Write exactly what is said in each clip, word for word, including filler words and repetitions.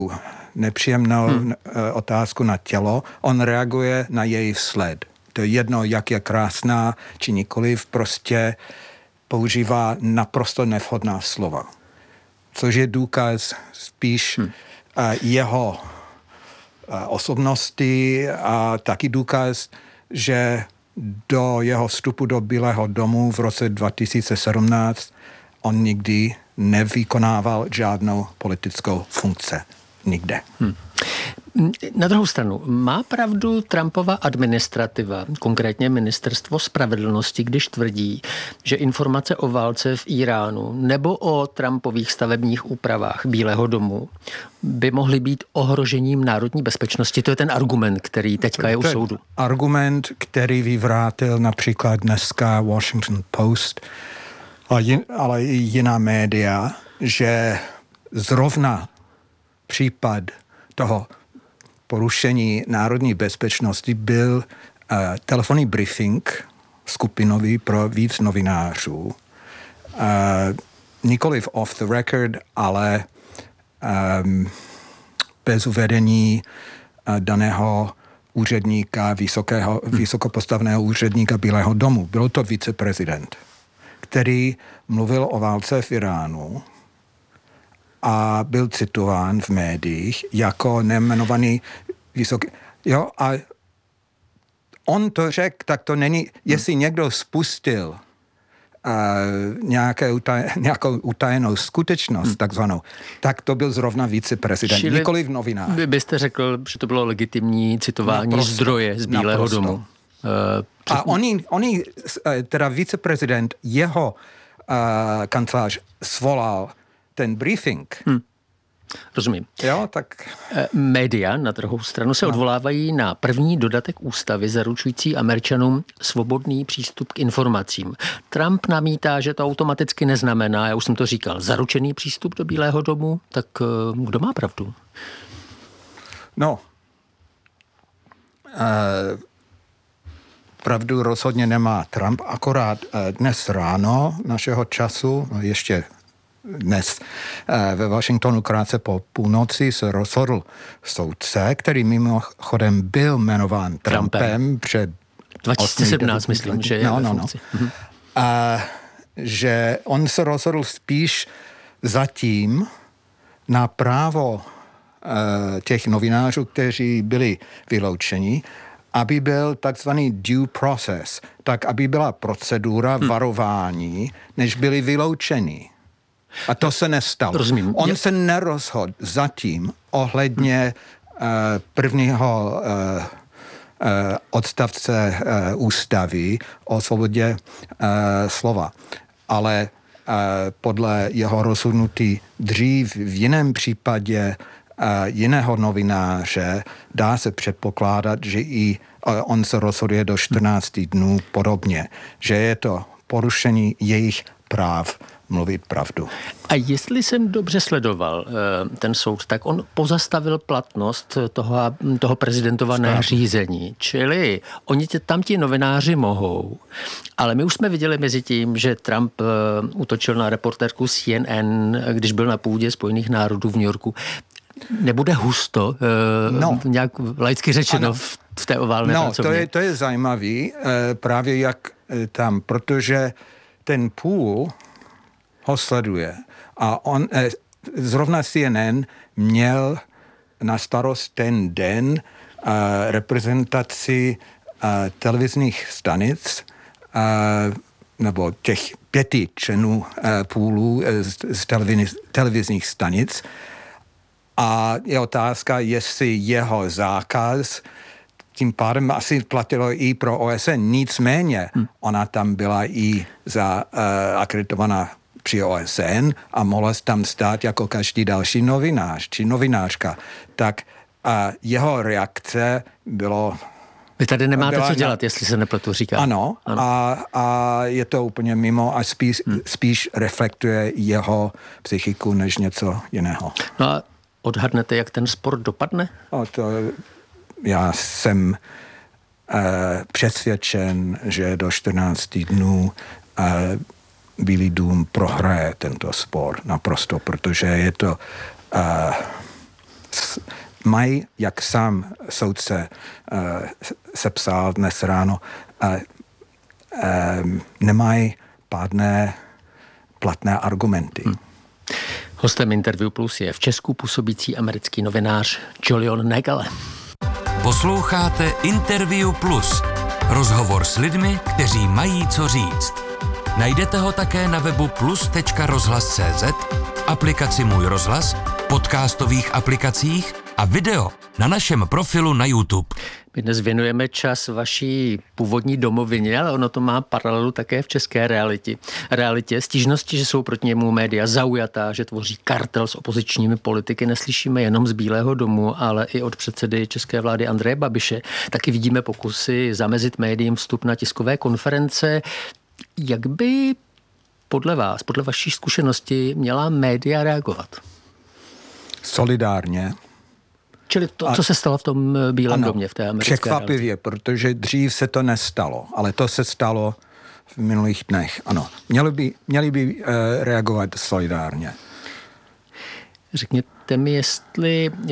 nepříjemnou hmm. otázku na tělo, on reaguje na její sled. To je jedno, jak je krásná, či nikoliv, prostě používá naprosto nevhodná slova. Což je důkaz spíš hmm. jeho osobnosti a taky důkaz, že do jeho vstupu do Bílého domu v roce dva tisíce sedmnáct on nikdy nevykonával žádnou politickou funkci. Nikde. Hmm. Na druhou stranu, má pravdu Trumpova administrativa, konkrétně Ministerstvo spravedlnosti, když tvrdí, že informace o válce v Iránu nebo o Trumpových stavebních úpravách Bílého domu by mohly být ohrožením národní bezpečnosti? To je ten argument, který teďka je u soudu. Argument, který vyvrátil například dneska Washington Post, ale i jiná média, že zrovna případ toho porušení národní bezpečnosti byl uh, telefonní briefing skupinový pro víc novinářů. Uh, nikoliv off the record, ale um, bez uvedení uh, daného úředníka, vysokého, hmm. vysokopostavného úředníka Bílého domu. Byl to viceprezident, který mluvil o válce v Iránu a byl citován v médiích jako nejmenovaný vysoký. Jo, a on to řekl, tak to není, jestli někdo spustil uh, nějaké utaj, nějakou utajenou skutečnost, hmm. takzvanou, tak to byl zrovna viceprezident, Čili nikoliv novinář. Vy byste řekl, že to bylo legitimní citování naprosto, zdroje z Bílého naprosto. domu. Uh, před... A oni, oni, teda viceprezident, jeho uh, kancelář svolal ten briefing. Hmm. Rozumím. Jo, tak... Média na druhou stranu se no. odvolávají na první dodatek ústavy zaručující Američanům svobodný přístup k informacím. Trump namítá, že to automaticky neznamená, já už jsem to říkal, zaručený přístup do Bílého domu, tak kdo má pravdu? No, uh, pravdu rozhodně nemá Trump, akorát uh, dnes ráno našeho času, ještě dnes ve Washingtonu krátce po půlnoci se rozhodl soudce, který mimochodem byl jmenován Trumpem, Trumpem před dva tisíce sedmnáct, myslím, že je no, ve no, funkci. No. A, že on se rozhodl spíš zatím na právo uh, těch novinářů, kteří byli vyloučeni, aby byl takzvaný due process, tak aby byla procedura hmm. varování, než byli vyloučeni. A to se nestalo. Rozumím. On se nerozhodl zatím ohledně uh, prvního uh, uh, odstavce uh, ústavy o svobodě uh, slova. Ale uh, podle jeho rozhodnutí dřív v jiném případě uh, jiného novináře dá se předpokládat, že i uh, on se rozhoduje do čtrnácti dnů podobně. Že je to porušení jejich práv mluvit pravdu. A jestli jsem dobře sledoval ten soud, tak on pozastavil platnost toho, toho prezidentova nařízení. Čili oni tě, tam ti novináři mohou. Ale my už jsme viděli mezi tím, že Trump útočil na reportérku C N N, když byl na půdě Spojených národů v New Yorku. Nebude husto, no. nějak laicky řečeno, ano. v, v té oválné no, pracovně. No, to je, to je zajímavý, právě jak tam, protože ten půl ho sleduje. A on, eh, zrovna C N N měl na starost ten den eh, reprezentaci eh, televizních stanic eh, nebo těch pěti členů eh, půlů eh, z, z televiz, televizních stanic. A je otázka, jestli jeho zákaz tím pádem asi platilo i pro O S N. Nicméně hmm. ona tam byla i za uh, akreditovaná při O S N a mohla tam stát jako každý další novinář či novinářka. Tak uh, jeho reakce bylo... Vy tady nemáte co dělat, na... jestli se nepletu, říká. Ano, ano. A, a je to úplně mimo a spíš, hmm. spíš reflektuje jeho psychiku než něco jiného. No a odhadnete, jak ten spor dopadne? O, to, já jsem uh, přesvědčen, že do čtrnácti dnů uh, Bílý dům prohraje tento spor naprosto, protože je to uh, mají, jak sám soudce uh, sepsal dnes ráno, uh, um, nemají pádné platné argumenty. Hmm. Hostem Interview Plus je v Česku působící americký novinář Julian Nagel. Posloucháte Interview Plus. Rozhovor s lidmi, kteří mají co říct. Najdete ho také na webu plus tečka rozhlas tečka cé zet, aplikaci Můj rozhlas, podcastových aplikacích a video na našem profilu na YouTube. My dnes věnujeme čas vaší původní domovině, ale ono to má paralelu také v české realitě. realitě. Stížnosti, že jsou proti němu média zaujatá, že tvoří kartel s opozičními politiky, neslyšíme jenom z Bílého domu, ale i od předsedy české vlády Andreje Babiše. Taky vidíme pokusy zamezit médiím vstup na tiskové konference. Jak by podle vás, podle vaší zkušenosti měla média reagovat? Solidárně. Čili to, a, co se stalo v tom Bílém domě, v té americké překvapivě, realitě. Protože dřív se to nestalo, ale to se stalo v minulých dnech. Ano, měli by, měli by uh, reagovat solidárně. Řekněte mi, jestli uh,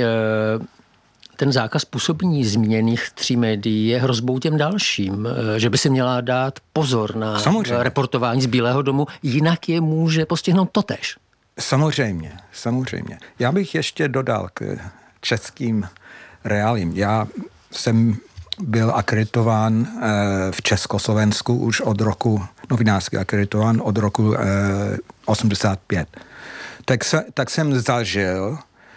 ten zákaz působení zmíněných tří médií je hrozbou těm dalším, uh, že by si měla dát pozor na Samozřejmě. reportování z Bílého domu, jinak je může postihnout totéž. Samozřejmě, samozřejmě. Já bych ještě dodal k českým reálím. Já jsem byl akreditován v Československu už od roku, novinářsky akreditován od roku osmdesát pět. Tak, se, tak jsem zažil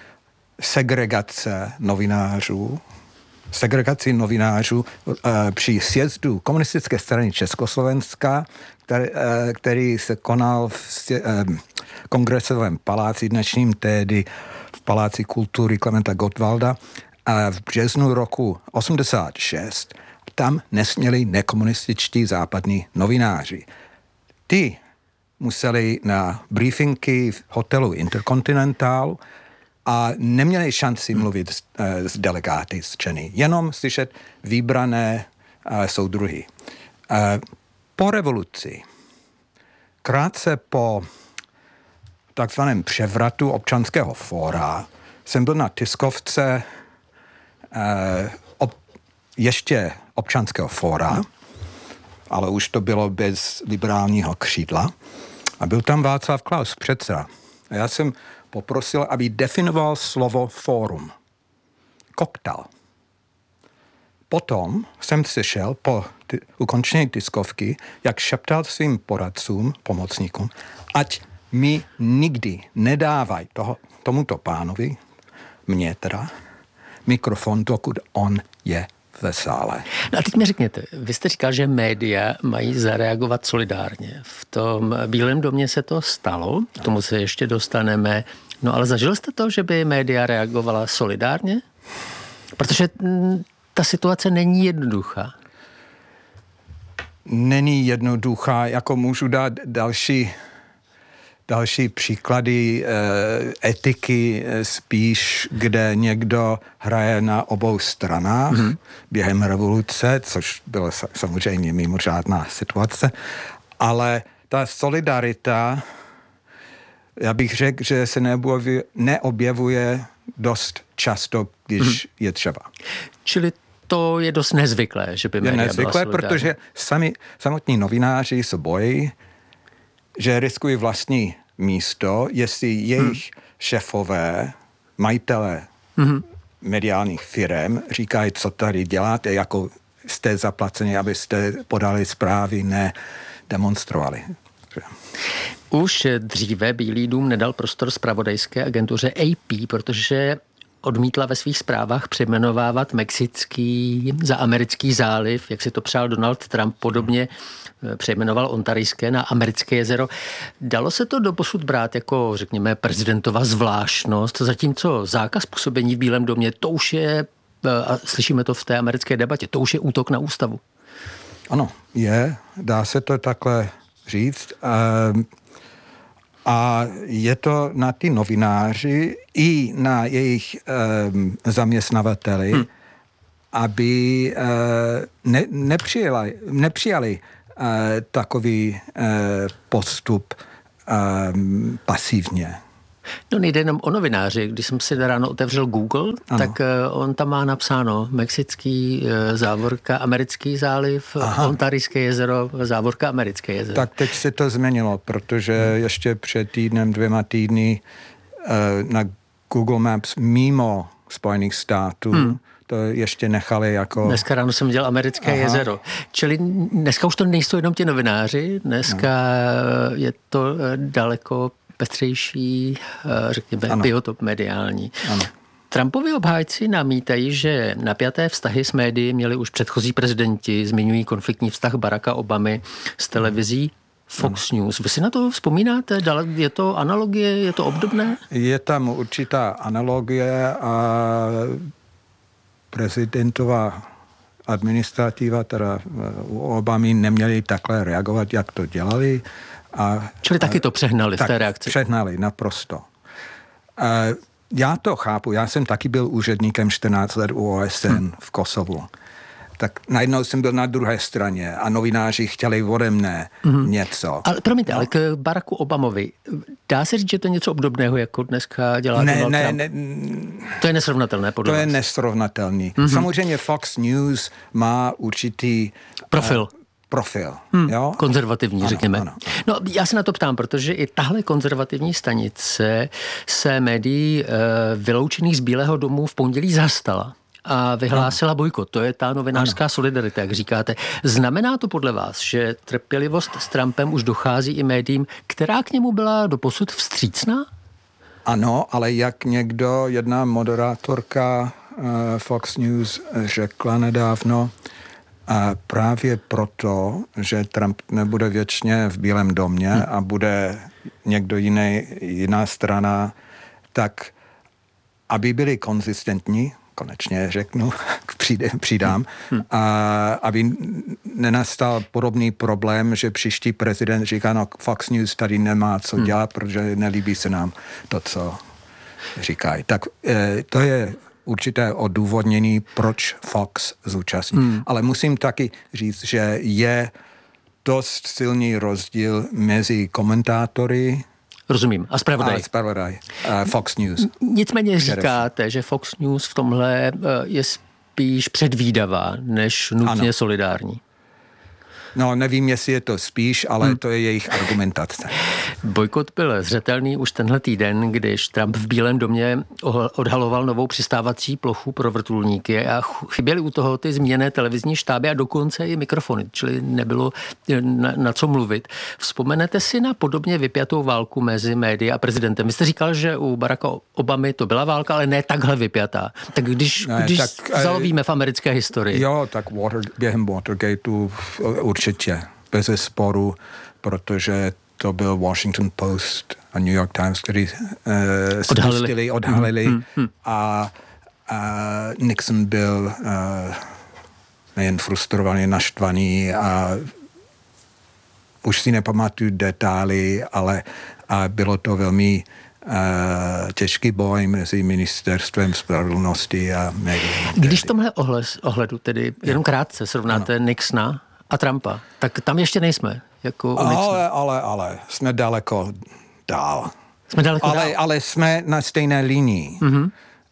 segregace novinářů, segregaci novinářů při sjezdu komunistické strany Československa, který, který se konal v Kongresovém paláci, dnešním tedy v Paláci kultury Klementa Gottwalda a v březnu roku osmdesát šest. Tam nesměli nekomunističtí západní novináři. Ty museli na briefingy v hotelu Intercontinental a neměli šanci mluvit s, s delegáty z Čeny, jenom slyšet vybrané uh, soudruhy. Uh, po revoluci, krátce po takzvaném převratu občanského fóra, jsem byl na tiskovce uh, ob, ještě občanského fóra, ale už to bylo bez liberálního křídla. A byl tam Václav Klaus, předseda. A já jsem poprosil, aby definoval slovo fórum. Koktal. Potom jsem slyšel po ty, ukončení tiskovky, jak šeptal svým poradcům, pomocníkům, ať mi nikdy nedávají toho, tomuto pánovi, mně teda, mikrofon, dokud on je ve sále. No a teď mi řekněte, vy jste říkal, že média mají zareagovat solidárně. V tom Bílém domě se to stalo, k tomu se ještě dostaneme. No ale zažil jste to, že by média reagovala solidárně? Protože ta situace není jednoduchá. Není jednoduchá, jako můžu dát další Další příklady e, etiky e, spíš, kde někdo hraje na obou stranách mm-hmm. během revoluce, což byla samozřejmě mimořádná situace, ale ta solidarita, já bych řekl, že se neobjevuje, neobjevuje dost často, když mm-hmm. je třeba. Čili to je dost nezvyklé, že by média je nezvyklé, byla protože sami, samotní novináři se bojí, že riskují vlastní místo, jestli jejich hmm. šéfové, majitelé hmm. mediálních firem říkají, co tady děláte, jako jste zaplaceni, abyste podali zprávy, ne demonstrovali. Už dříve Bílý dům nedal prostor zpravodajské agentuře A P, protože odmítla ve svých zprávách přejmenovávat mexický za americký záliv, jak si to přál Donald Trump, podobně přejmenoval ontarijské na americké jezero. Dalo se to doposud brát jako, řekněme, prezidentova zvláštnost, zatímco zákaz působení v Bílém domě, to už je, a slyšíme to v té americké debatě, to už je útok na ústavu. Ano, je, dá se to takhle říct. A je to na ty novináři i na jejich um, zaměstnavateli, hmm. aby uh, ne, nepřijali, nepřijali uh, takový uh, postup um, pasivně. No nejde jenom o novináři. Když jsem si ráno otevřel Google, ano. tak on tam má napsáno mexický závorka, americký záliv, Aha. Ontarijské jezero, závorka, americké jezero. Tak teď se to změnilo, protože hmm. ještě před týdnem, dvěma týdny na Google Maps mimo Spojených států hmm. to ještě nechali jako... Dneska ráno jsem dělal americké Aha. jezero. Čili dneska už to nejsou jenom ti novináři, dneska no. je to daleko pestřejší, řekněme, ano. biotop mediální. Ano. Trumpovi obhájci namítají, že napjaté vztahy s médií měli už předchozí prezidenti, zmiňují konfliktní vztah Baracka Obamy s televizí Fox ano. News. Vy si na to vzpomínáte? Je to analogie? Je to obdobné? Je tam určitá analogie a prezidentová administrativa, teda u Obamy neměli takhle reagovat, jak to dělali. A, Čili taky to přehnali tak v té reakci? Přehnali, naprosto. A já to chápu, já jsem taky byl úředníkem čtrnáct let u O S N hmm. v Kosovu. Tak najednou jsem byl na druhé straně a novináři chtěli ode mne hmm. něco. Ale promiňte, no. ale k Baracku Obamovi, dá se říct, že to je něco obdobného, jako dneska dělá ne, Donald ne, Trump? Ne, to je nesrovnatelné podle To vás. je nesrovnatelný. Hmm. Samozřejmě Fox News má určitý... Profil. Uh, profil. Hmm, jo? Konzervativní, ano, řekněme. Ano, ano. No, já se na to ptám, protože i tahle konzervativní stanice se médií e, vyloučených z Bílého domu v pondělí zastala a vyhlásila bojkot. To je ta novinářská ano. solidarita, jak říkáte. Znamená to podle vás, že trpělivost s Trumpem už dochází i médiím, která k němu byla doposud vstřícná? Ano, ale jak někdo, jedna moderátorka uh, Fox News řekla nedávno, a právě proto, že Trump nebude věčně v Bílém domě hmm. a bude někdo jiný, jiná strana, tak aby byli konzistentní, konečně řeknu, přidám, hmm. a aby nenastal podobný problém, že příští prezident říká, no Fox News tady nemá co hmm. dělat, protože nelíbí se nám to, co říkají. Tak eh, to je určité odůvodnění, proč Fox zúčastní. Hmm. Ale musím taky říct, že je dost silný rozdíl mezi komentátory Rozumím. A zpravodaj. A zpravodaj. Uh, Fox News. Nicméně říkáte, že Fox News v tomhle je spíš předvídavá, než nutně ano. solidární. No, nevím, jestli je to spíš, ale hmm. to je jejich argumentace. Bojkot byl zřetelný už tenhle týden, když Trump v Bílém domě odhaloval novou přistávací plochu pro vrtulníky a chyběly u toho ty zmíněné televizní štáby a dokonce i mikrofony, čili nebylo na, na co mluvit. Vzpomenete si na podobně vypjatou válku mezi médii a prezidentem? Vy jste říkal, že u Baracka Obamy to byla válka, ale ne takhle vypjatá. Tak když, ne, když tak, zalovíme v americké historii. Jo, tak water, během Watergateu určitě, bez sporu, protože to byl Washington Post a New York Times, který uh, spustili, odhalili hmm, hmm. a, a Nixon byl uh, nejen frustrovaný, naštvaný a už si nepamatuju detaily, ale a bylo to velmi uh, těžký boj mezi ministerstvem spravedlnosti a médií. Když v tomhle ohledu tedy jenom krátce srovnáte ano. Nixona a Trumpa, tak tam ještě nejsme. Jako ale, ale, ale, jsme daleko dál. Jsme daleko ale, dál. Ale jsme na stejné linii. Mm-hmm. Uh,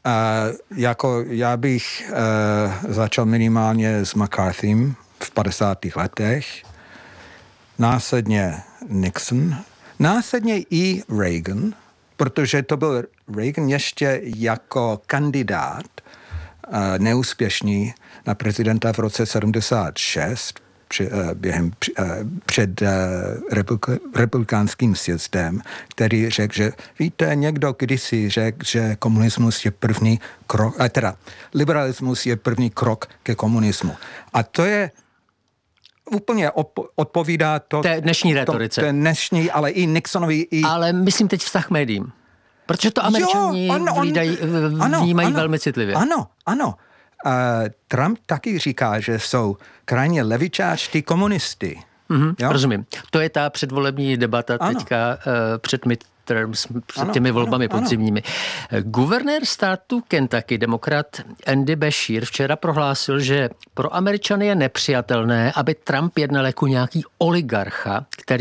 jako já bych uh, začal minimálně s McCarthym v padesátých letech, následně Nixon, následně i Reagan, protože to byl Reagan ještě jako kandidát uh, neúspěšný na prezidenta v roce sedmdesát šest, Při, během, před republikánským sjezdem, který řekl, že víte, někdo kdysi řekl, že komunismus je první krok, teda liberalismus je první krok ke komunismu. A to je úplně odpovídá to... Té dnešní retorice. To, té dnešní, ale i Nixonovi, i... Ale myslím teď vztah médiím. Protože to Američani jo, ano, vnímají, ano, vnímají ano, velmi citlivě. Ano, ano. Uh, Trump taky říká, že jsou krajně levičáčtí komunisty. Mm-hmm, rozumím. To je ta předvolební debata ano. teďka uh, před midterms, před ano, těmi volbami ano, podzimními. Ano. Guvernér státu Kentucky, demokrat Andy Beshear, včera prohlásil, že pro Američany je nepřijatelné, aby Trump jednal jako nějaký oligarcha, který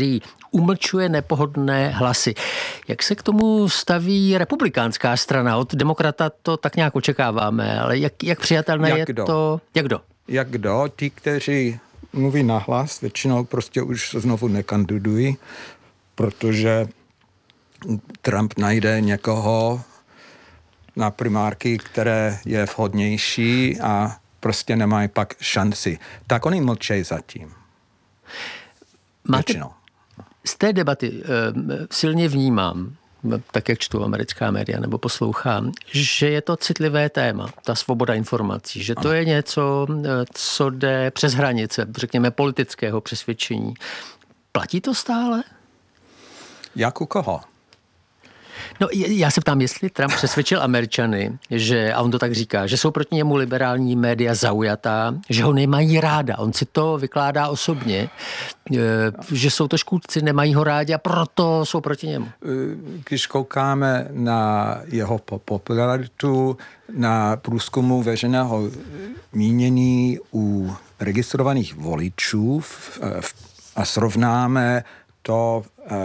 umlčuje nepohodlné hlasy. Jak se k tomu staví republikánská strana? Od demokrata to tak nějak očekáváme, ale jak, jak přijatelné jak je kdo? to? Jak kdo? Jak kdo? Ti, kteří mluví nahlas, většinou prostě už znovu nekandidují, protože Trump najde někoho na primárky, které je vhodnější a prostě nemají pak šanci. Tak oni mlčejí zatím. Máte, Většinou. z té debaty e, silně vnímám, tak jak čtu americká média nebo poslouchám, že je to citlivé téma, ta svoboda informací, že to ano. je něco, co jde přes hranice, řekněme, politického přesvědčení. Platí to stále? Jak u koho? No, já se ptám, jestli Trump přesvědčil Američany, že, a on to tak říká, že jsou proti němu liberální média zaujatá, že ho nemají ráda. On si to vykládá osobně, že jsou to škůdci, nemají ho rádi a proto jsou proti němu. Když koukáme na jeho popularitu, na průzkumu veřejného mínění u registrovaných voličů a srovnáme to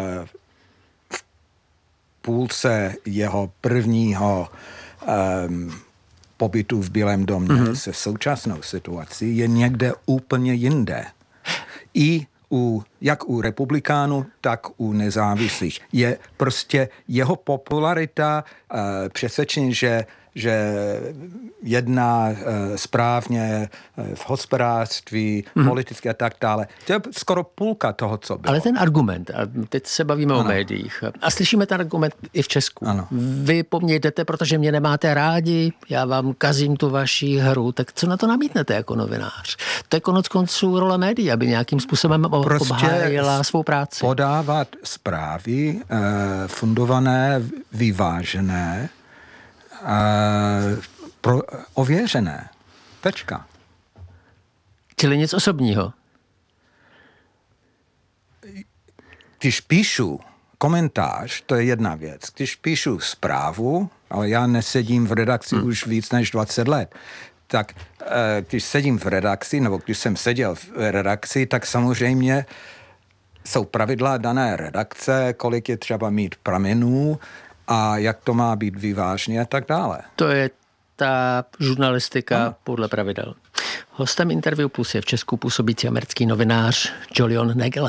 půlce jeho prvního um, pobytu v Bílém domě mm-hmm. se současnou situací je někde úplně jinde. I u, jak u republikánů, tak u nezávislých. Je prostě jeho popularita uh, přesvědčení, že že jedná uh, správně uh, v hospodářství, mm. politicky a tak dále. To je skoro půlka toho, co bylo. Ale ten argument, a teď se bavíme ano. o médiích, a slyšíme ten argument i v Česku. Ano. Vy po mně jdete, protože mě nemáte rádi, já vám kazím tu vaši hru, tak co na to namítnete jako novinář? To je konec konců role médií, aby nějakým způsobem prostě obhájila svou práci. Podávat zprávy uh, fundované, vyvážené, Uh, pro, ověřené. Tečka. Čili nic osobního. Když píšu komentář, to je jedna věc. Když píšu zprávu, ale já nesedím v redakci hmm. už víc než dvacet let, tak uh, když sedím v redakci, nebo když jsem seděl v redakci, tak samozřejmě jsou pravidla dané redakce, kolik je třeba mít pramenů, a jak to má být vyvážně a tak dále. To je ta žurnalistika ano. podle pravidel. Hostem Interview Plus je v Česku působící americký novinář Julian Nagele.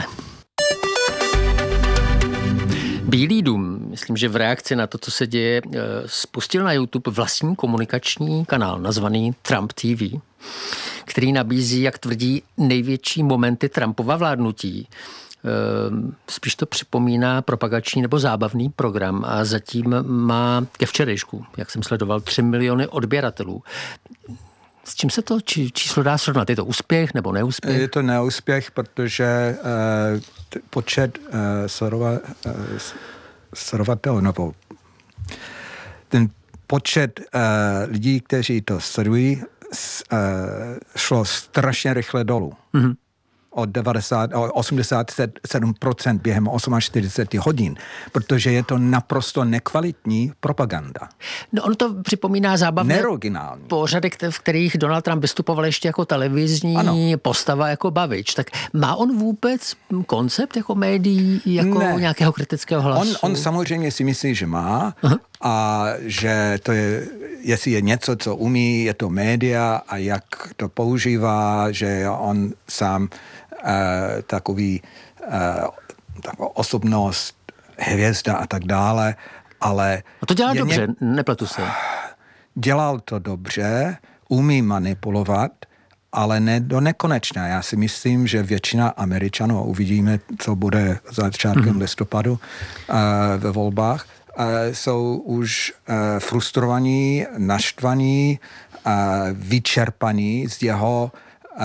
Bílý dům, myslím, že v reakci na to, co se děje, spustil na YouTube vlastní komunikační kanál nazvaný Trump T V, který nabízí, jak tvrdí, největší momenty Trumpova vládnutí. Spíš to připomíná propagační nebo zábavný program a zatím má ke včerejšku, jak jsem sledoval, tři miliony odběratelů. S čím se to číslo dá srovnat? Je to úspěch nebo neúspěch? Je to neúspěch, protože uh, počet uh, sledova, uh, sledovatelů, nebo ten počet uh, lidí, kteří to sledují, uh, šlo strašně rychle dolů. Mm-hmm. o devadesát, o osmdesát sedm procent během čtyřicet osm hodin, protože je to naprosto nekvalitní propaganda. No on to připomíná zábavné neoriginální pořady, v kterých Donald Trump vystupoval ještě jako televizní ano. postava, jako bavič. Tak má on vůbec koncept jako médií, jako ne. nějakého kritického hlasu? On, on samozřejmě si myslí, že má uh-huh. a že to je, jestli je něco, co umí, je to média a jak to používá, že on sám Uh, takový uh, taková osobnost, hvězda a tak dále, ale... A to dělá dobře, ně... nepletu se. Dělal to dobře, umí manipulovat, ale ne do nekonečna. Já si myslím, že většina Američanů, uvidíme, co bude začátkem mm-hmm. listopadu uh, ve volbách, uh, jsou už uh, frustrovaní, naštvaní, uh, vyčerpaní z jeho uh,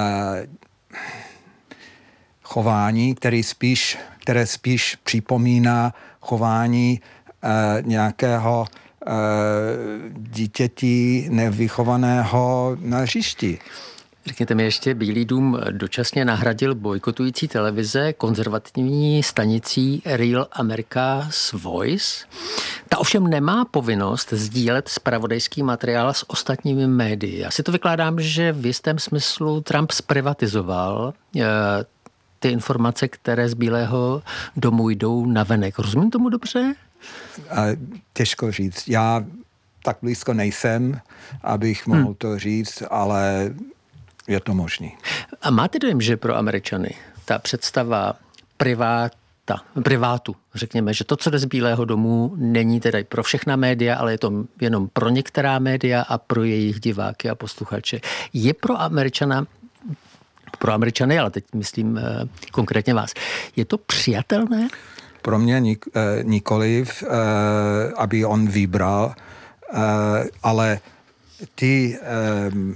chování, který spíš, které spíš připomíná chování uh, nějakého uh, dítěti nevychovaného na hřišti. Řekněte mi ještě, Bílý dům dočasně nahradil bojkotující televize konzervativní stanicí Real America's Voice. Ta ovšem nemá povinnost sdílet zpravodajský materiál s ostatními médii. Já si to vykládám, že v jistém smyslu Trump zprivatizoval ty informace, které z Bílého domu jdou navenek. Rozumím tomu dobře? Těžko říct. Já tak blízko nejsem, abych mohl hmm. to říct, ale je to možný. A máte dojem, že pro Američany ta představa priváta, privátu, řekněme, že to, co jde z Bílého domu, není tedy pro všechna média, ale je to jenom pro některá média a pro jejich diváky a posluchače. Je pro Američana, pro Američany, ale teď myslím eh, konkrétně vás, je to přijatelné? Pro mě nik, eh, nikoliv, eh, aby on vybral, eh, ale ty eh,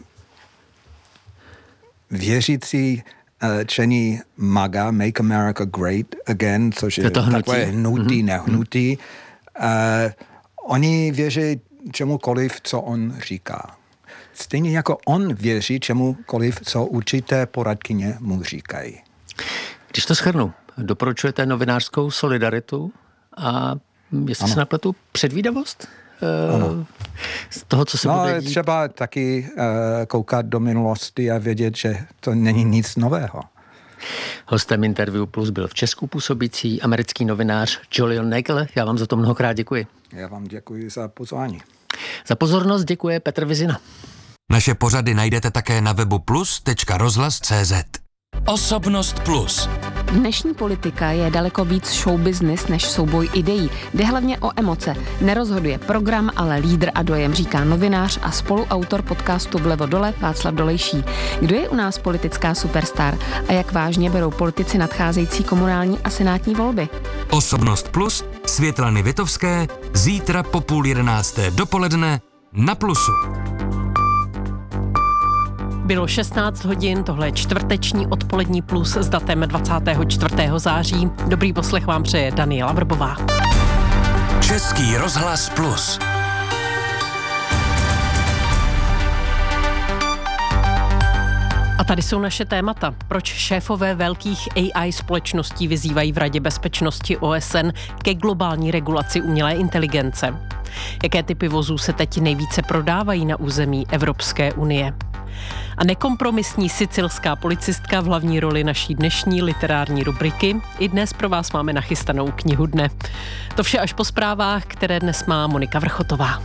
věřící členy MAGA, Make America Great Again, což je, je takové hnutí, mm-hmm. nehnutí. Uh, oni věří čemukoliv, co on říká. Stejně jako on věří čemukoliv, co určité poradkyně mu říkají. Když to shrnu, doporučujete novinářskou solidaritu a jestli ano. se napletu předvídavost? Ano. Z toho, co se no, bude dít. Třeba taky uh, koukat do minulosti a vědět, že to není nic nového. Hostem Interview Plus byl v Česku působící americký novinář Julian Nagel. Já vám za to mnohokrát děkuji. Já vám děkuji za pozvání. Za pozornost děkuje Petr Vizina. Naše pořady najdete také na webu plus tečka rozhlas tečka cé zet. Osobnost Plus. Dnešní politika je daleko víc show business než souboj ideí. Jde hlavně o emoce. Nerozhoduje program, ale lídr a dojem, říká novinář a spoluautor podcastu Vlevo dole Václav Dolejší. Kdo je u nás politická superstar a jak vážně berou politici nadcházející komunální a senátní volby? Osobnost Plus Světlany Vitovské zítra po půl jedenácté dopoledne na Plusu. Bylo šestnáct hodin, tohle je čtvrteční odpolední Plus s datem dvacátého čtvrtého září. Dobrý poslech vám přeje Daniela Vrbová. Český rozhlas Plus. A tady jsou naše témata. Proč šéfové velkých A I společností vyzývají v Radě bezpečnosti O S N ke globální regulaci umělé inteligence? Jaké typy vozů se teď nejvíce prodávají na území Evropské unie? A nekompromisní sicilská policistka v hlavní roli naší dnešní literární rubriky. I dnes pro vás máme nachystanou knihu dne. To vše až po zprávách, které dnes má Monika Vrchotová.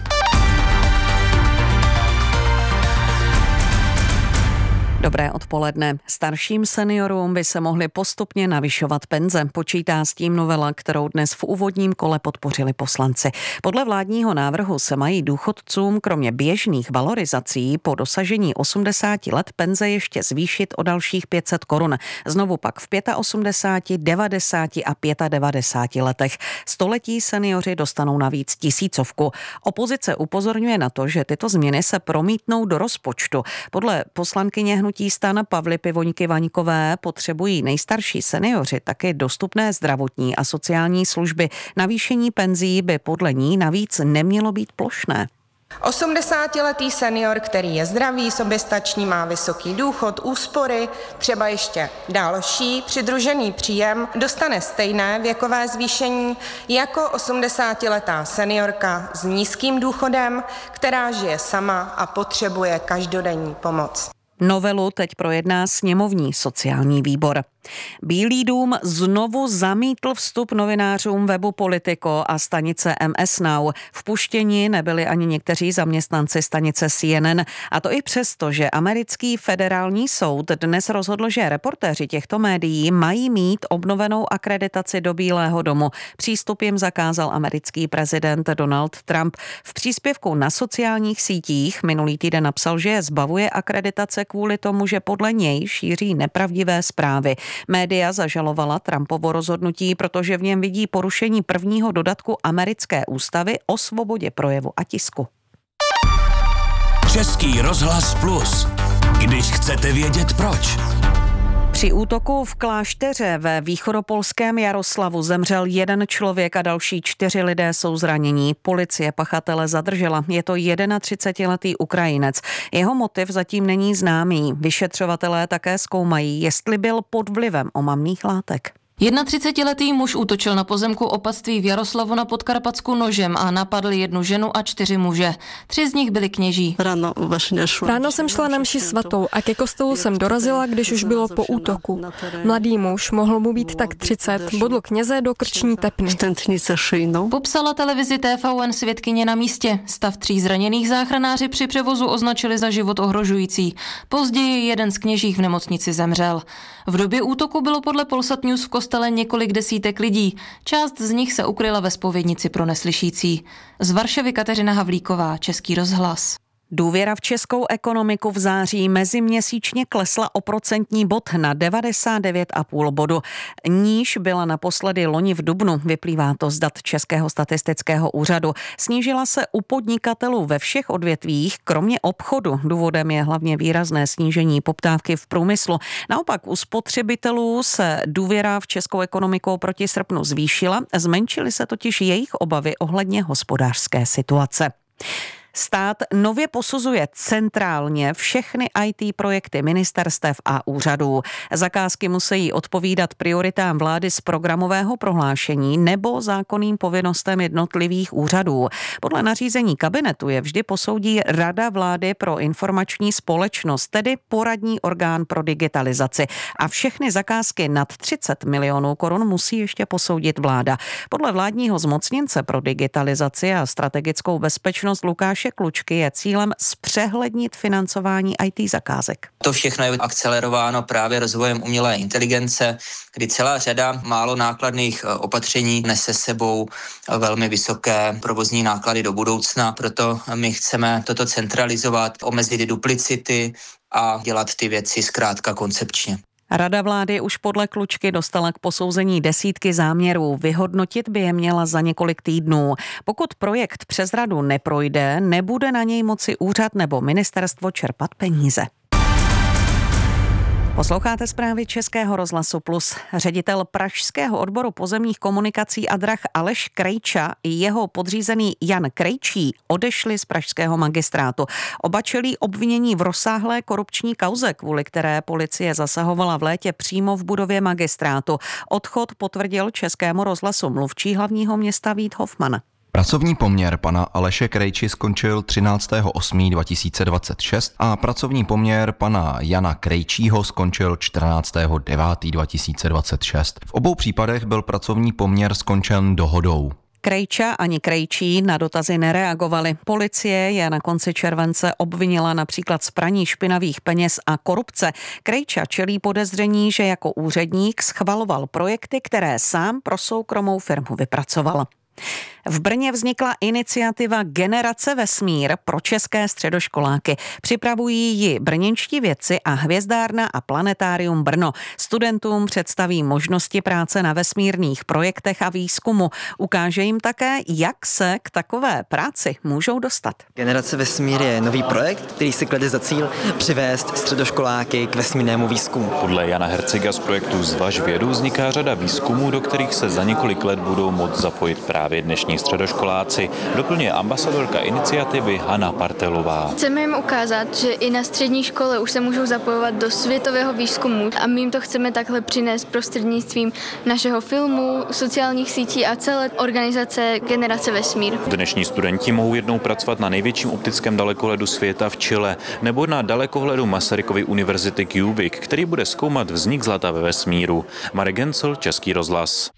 Dobré odpoledne. Starším seniorům by se mohly postupně navyšovat penze. Počítá s tím novela, kterou dnes v úvodním kole podpořili poslanci. Podle vládního návrhu se mají důchodcům kromě běžných valorizací po dosažení osmdesáti let penze ještě zvýšit o dalších pět set korun. Znovu pak v osmdesáti pěti, devadesáti a devadesáti pěti letech. Století seniori dostanou navíc tisícovku. Opozice upozorňuje na to, že tyto změny se promítnou do rozpočtu. Podle poslankyně hnutí STAN Pavly Pivoňky Vaňkové potřebují nejstarší seniori taky dostupné zdravotní a sociální služby. Navýšení penzí by podle ní navíc nemělo být plošné. osmdesátiletý senior, který je zdravý, soběstačný, má vysoký důchod, úspory, třeba ještě další přidružený příjem, dostane stejné věkové zvýšení jako osmdesátiletá seniorka s nízkým důchodem, která žije sama a potřebuje každodenní pomoc. Novelu teď projedná sněmovní sociální výbor. Bílý dům znovu zamítl vstup novinářům webu Politico a stanice M S Now. Vpuštěni nebyli ani někteří zaměstnanci stanice C N N, a to i přesto, že americký federální soud dnes rozhodl, že reportéři těchto médií mají mít obnovenou akreditaci do Bílého domu. Přístup jim zakázal americký prezident Donald Trump. V příspěvku na sociálních sítích minulý týden napsal, že je zbavuje akreditace kvůli tomu, že podle něj šíří nepravdivé zprávy. Média zažalovala Trumpovo rozhodnutí, protože v něm vidí porušení prvního dodatku americké ústavy o svobodě projevu a tisku. Český rozhlas Plus. Když chcete vědět proč. Při útoku v klášteře ve východopolském Jaroslavu zemřel jeden člověk a další čtyři lidé jsou zranění. Policie pachatele zadržela. Je to třicetiletý Ukrajinec. Jeho motiv zatím není známý. Vyšetřovatelé také zkoumají, jestli byl pod vlivem omamných látek. třicetiletý muž útočil na pozemku opatství v Jaroslavu na Podkarpatsku nožem a napadl jednu ženu a čtyři muže. Tři z nich byli kněží. Ráno jsem šla na mši svatou a ke kostelu jsem dorazila, když už bylo po útoku. Mladý muž, mohl mu být tak třicet, bodl kněze do krční tepny. Popsala televizi T V N svědkyně na místě. Stav tří zraněných záchranáři při převozu označili za život ohrožující. Později jeden z kněžích v nemocnici zemřel. V době útoku bylo podle Polsat News v kostele několik desítek lidí. Část z nich se ukryla ve zpovědnici pro neslyšící. Z Varšavy Kateřina Havlíková, Český rozhlas. Důvěra v českou ekonomiku v září meziměsíčně klesla o procentní bod na devadesát devět celá pět bodu. Níž byla naposledy loni v dubnu, vyplývá to z dat Českého statistického úřadu. Snížila se u podnikatelů ve všech odvětvích, kromě obchodu. Důvodem je hlavně výrazné snížení poptávky v průmyslu. Naopak u spotřebitelů se důvěra v českou ekonomiku proti srpnu zvýšila, zmenšily se totiž jejich obavy ohledně hospodářské situace. Stát nově posuzuje centrálně všechny í té projekty ministerstev a úřadů. Zakázky musí odpovídat prioritám vlády z programového prohlášení nebo zákonným povinnostem jednotlivých úřadů. Podle nařízení kabinetu je vždy posoudí Rada vlády pro informační společnost, tedy poradní orgán pro digitalizaci. A všechny zakázky nad třicet milionů korun musí ještě posoudit vláda. Podle vládního zmocněnce pro digitalizaci a strategickou bezpečnost Lukáše Klučky je cílem zpřehlednit financování í té zakázek. To všechno je akcelerováno právě rozvojem umělé inteligence, kdy celá řada málo nákladných opatření nese sebou velmi vysoké provozní náklady do budoucna. Proto my chceme toto centralizovat, omezit duplicity a dělat ty věci zkrátka koncepčně. Rada vlády už podle Klučky dostala k posouzení desítky záměrů. Vyhodnotit by je měla za několik týdnů. Pokud projekt přes radu neprojde, nebude na něj moci úřad nebo ministerstvo čerpat peníze. Posloucháte zprávy Českého rozhlasu Plus. Ředitel pražského odboru pozemních komunikací a drah Aleš Krejča i jeho podřízený Jan Krejčí odešli z pražského magistrátu. Oba čelí obvinění v rozsáhlé korupční kauze, kvůli které policie zasahovala v létě přímo v budově magistrátu. Odchod potvrdil Českému rozhlasu mluvčí hlavního města Vít Hofman. Pracovní poměr pana Aleše Krejči skončil třináctého osmého dva tisíce dvacet šest a pracovní poměr pana Jana Krejčího skončil čtrnáctého devátého dva tisíce dvacet šest. V obou případech byl pracovní poměr skončen dohodou. Krejča ani Krejčí na dotazy nereagovali. Policie je na konci července obvinila například z praní špinavých peněz a korupce. Krejča čelí podezření, že jako úředník schvaloval projekty, které sám pro soukromou firmu vypracoval. V Brně vznikla iniciativa Generace vesmír pro české středoškoláky. Připravují ji brněnští vědci a Hvězdárna a Planetárium Brno. Studentům představí možnosti práce na vesmírných projektech a výzkumu. Ukáže jim také, jak se k takové práci můžou dostat. Generace vesmír je nový projekt, který si klade za cíl přivést středoškoláky k vesmírnému výzkumu. Podle Jana Herciga z projektu Zvaž vědu vzniká řada výzkumů, do kterých se za několik let budou moct zapojit právě dnešní středoškoláci, doplňuje ambasadorka iniciativy Hana Partelová. Chceme jim ukázat, že i na střední škole už se můžou zapojovat do světového výzkumu a my jim to chceme takhle přinést prostřednictvím našeho filmu, sociálních sítí a celé organizace Generace vesmír. Dnešní studenti mohou jednou pracovat na největším optickém dalekohledu světa v Chile nebo na dalekohledu Masarykovy univerzity Cubic, který bude zkoumat vznik zlata ve vesmíru. Marek Gencel, Český rozhlas.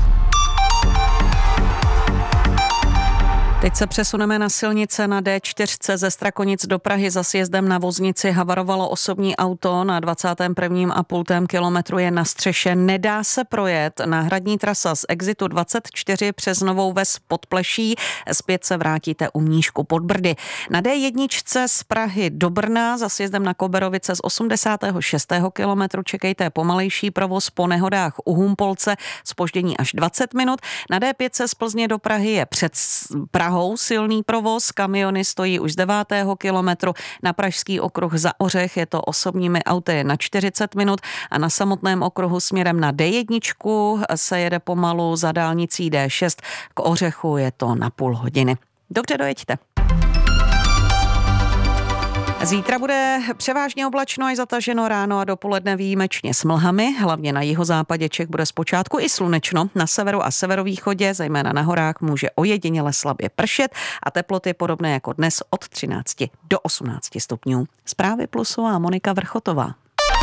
Teď se přesuneme na silnice na D čtyři ze Strakonic do Prahy. Za sjezdem na Voznici havarovalo osobní auto, na dvacátém prvním a půl kilometru je na střeše. Nedá se projet. Náhradní trasa z exitu dvacet čtyři přes Novou Ves pod Pleší. Zpět se vrátíte u Mníšku pod Brdy. Na D jedna z Prahy do Brna za sjezdem na Koberovice z osmdesátého šestého kilometru čekejte pomalejší provoz po nehodách u Humpolce, zpoždění až dvacet minut. Na D pět z Plzně do Prahy je před Prahou silný provoz, kamiony stojí už z devátého kilometru. Na Pražský okruh za Ořech je to osobními auty na čtyřicet minut a na samotném okruhu směrem na D jedna se jede pomalu za dálnicí D šest. K Ořechu je to na půl hodiny. Dobře, dojeďte. Zítra bude převážně oblačno až zataženo, ráno a dopoledne výjimečně s mlhami. Hlavně na jihozápadě Čech bude zpočátku i slunečno. Na severu a severovýchodě, zejména na horách, může ojediněle slabě pršet a teploty podobné jako dnes od třinácti do osmnácti stupňů. Zprávy Plusu a Monika Vrchotová.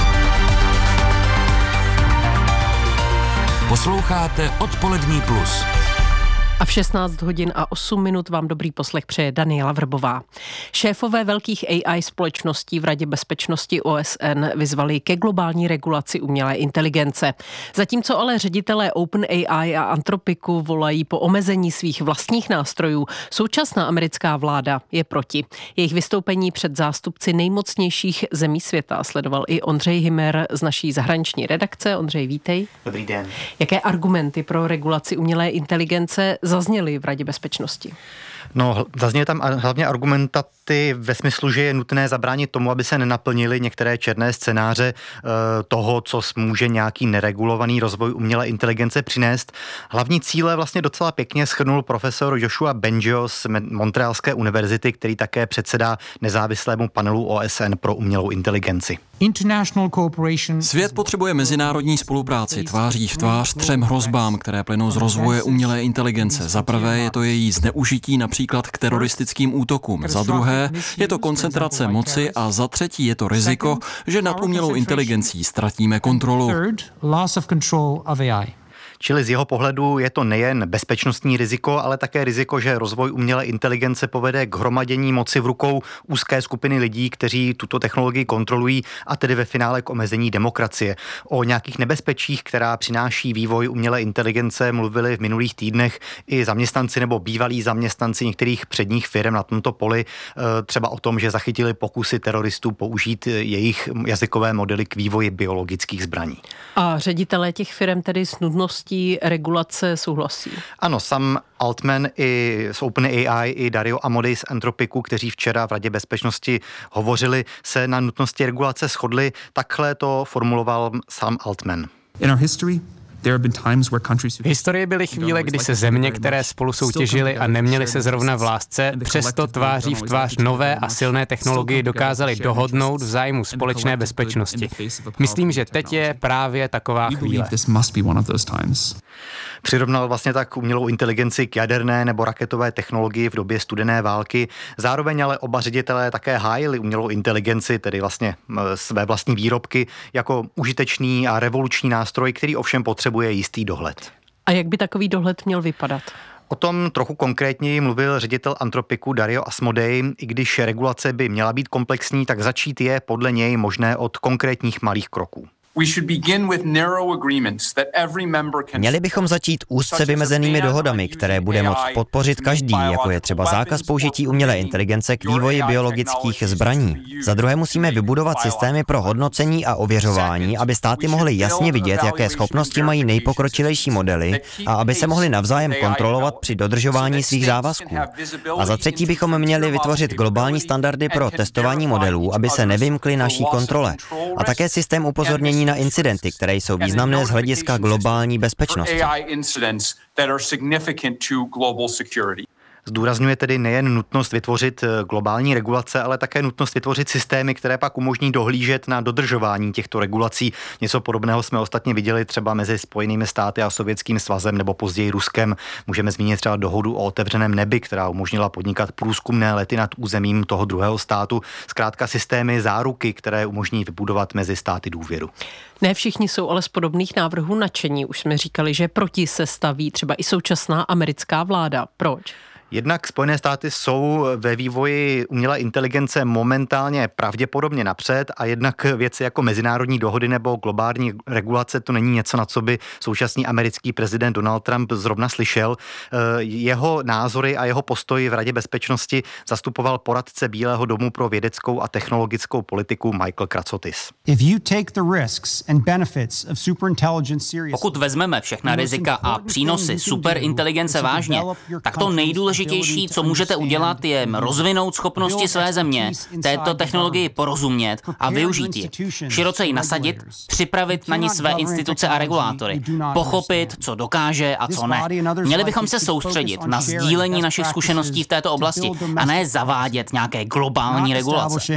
Posloucháte Odpolední plus. A v šestnáct hodin a osm minut vám dobrý poslech přeje Daniela Vrbová. Šéfové velkých A I společností v Radě bezpečnosti O S N vyzvali ke globální regulaci umělé inteligence. Zatímco ale ředitelé OpenAI a Anthropicu volají po omezení svých vlastních nástrojů, současná americká vláda je proti. Jejich vystoupení před zástupci nejmocnějších zemí světa sledoval i Ondřej Hymer z naší zahraniční redakce. Ondřej, vítej. Dobrý den. Jaké argumenty pro regulaci umělé inteligence zazněly v Radě bezpečnosti? No, zazněly tam hlavně argumentaty ve smyslu, že je nutné zabránit tomu, aby se nenaplnily některé černé scénáře e, toho, co může nějaký neregulovaný rozvoj umělé inteligence přinést. Hlavní cíle vlastně docela pěkně shrnul profesor Joshua Bengio z Montrealské univerzity, který také předsedá nezávislému panelu O S N pro umělou inteligenci. Svět potřebuje mezinárodní spolupráci tváří v tvář třem hrozbám, které plynou z rozvoje umělé inteligence. Za prvé je to její zneužití například k teroristickým útokům. Za druhé je to koncentrace moci a za třetí je to riziko, že nad umělou inteligencí ztratíme kontrolu. Čili z jeho pohledu je to nejen bezpečnostní riziko, ale také riziko, že rozvoj umělé inteligence povede k hromadění moci v rukou úzké skupiny lidí, kteří tuto technologii kontrolují, a tedy ve finále k omezení demokracie. O nějakých nebezpečích, která přináší vývoj umělé inteligence, mluvili v minulých týdnech i zaměstnanci nebo bývalí zaměstnanci některých předních firm na tomto poli, třeba o tom, že zachytili pokusy teroristů použít jejich jazykové modely k vývoji biologických zbraní. A ředitelé těch firm tedy s nutností regulace souhlasí? Ano, Sam Altman i z OpenAI i Dario Amodei z Anthropicu, kteří včera v Radě bezpečnosti hovořili, se na nutnosti regulace shodli. Takhle to formuloval Sam Altman. In our history, v historii byly chvíle, kdy se země, které spolu soutěžily a neměly se zrovna v lásce, přesto tváří v tvář nové a silné technologii dokázaly dohodnout v zájmu společné bezpečnosti. Myslím, že teď je právě taková chvíle. Přirovnal vlastně tak umělou inteligenci k jaderné nebo raketové technologii v době studené války. Zároveň ale oba ředitelé také hájili umělou inteligenci, tedy vlastně své vlastní výrobky, jako užitečný a revoluční nástroj, který ovšem potřebuje jistý dohled. A jak by takový dohled měl vypadat? O tom trochu konkrétněji mluvil ředitel Anthropicu Dario Amodei. I když regulace by měla být komplexní, tak začít je podle něj možné od konkrétních malých kroků. Měli bychom začít úzce vymezenými dohodami, které bude moct podpořit každý, jako je třeba zákaz použití umělé inteligence k vývoji biologických zbraní. Za druhé musíme vybudovat systémy pro hodnocení a ověřování, aby státy mohly jasně vidět, jaké schopnosti mají nejpokročilejší modely a aby se mohly navzájem kontrolovat při dodržování svých závazků. A za třetí bychom měli vytvořit globální standardy pro testování modelů, aby se nevymkly naší kontrole. A také systém upozornění na incidenty, které jsou významné z hlediska globální bezpečnosti. Zdůrazňuje tedy nejen nutnost vytvořit globální regulace, ale také nutnost vytvořit systémy, které pak umožní dohlížet na dodržování těchto regulací. Něco podobného jsme ostatně viděli třeba mezi Spojenými státy a Sovětským svazem nebo později Ruskem. Můžeme zmínit třeba dohodu o otevřeném nebi, která umožnila podnikat průzkumné lety nad územím toho druhého státu. Zkrátka systémy záruky, které umožní vybudovat mezi státy důvěru. Ne všichni jsou ale z podobných návrhů nadšení. Už jsme říkali, že proti se staví třeba i současná americká vláda. Proč? Jednak Spojené státy jsou ve vývoji umělé inteligence momentálně pravděpodobně napřed a jednak věci jako mezinárodní dohody nebo globální regulace to není něco, na co by současný americký prezident Donald Trump zrovna slyšel. Jeho názory a jeho postoji v Radě bezpečnosti zastupoval poradce Bílého domu pro vědeckou a technologickou politiku Michael Kratsotis. Pokud vezmeme všechna rizika a přínosy superinteligence vážně, tak to nejdůležitější nejdůležitější, co můžete udělat, je rozvinout schopnosti své země, této technologii porozumět a využít ji. Široce ji nasadit, připravit na ní své instituce a regulátory, pochopit, co dokáže a co ne. Měli bychom se soustředit na sdílení našich zkušeností v této oblasti a ne zavádět nějaké globální regulace.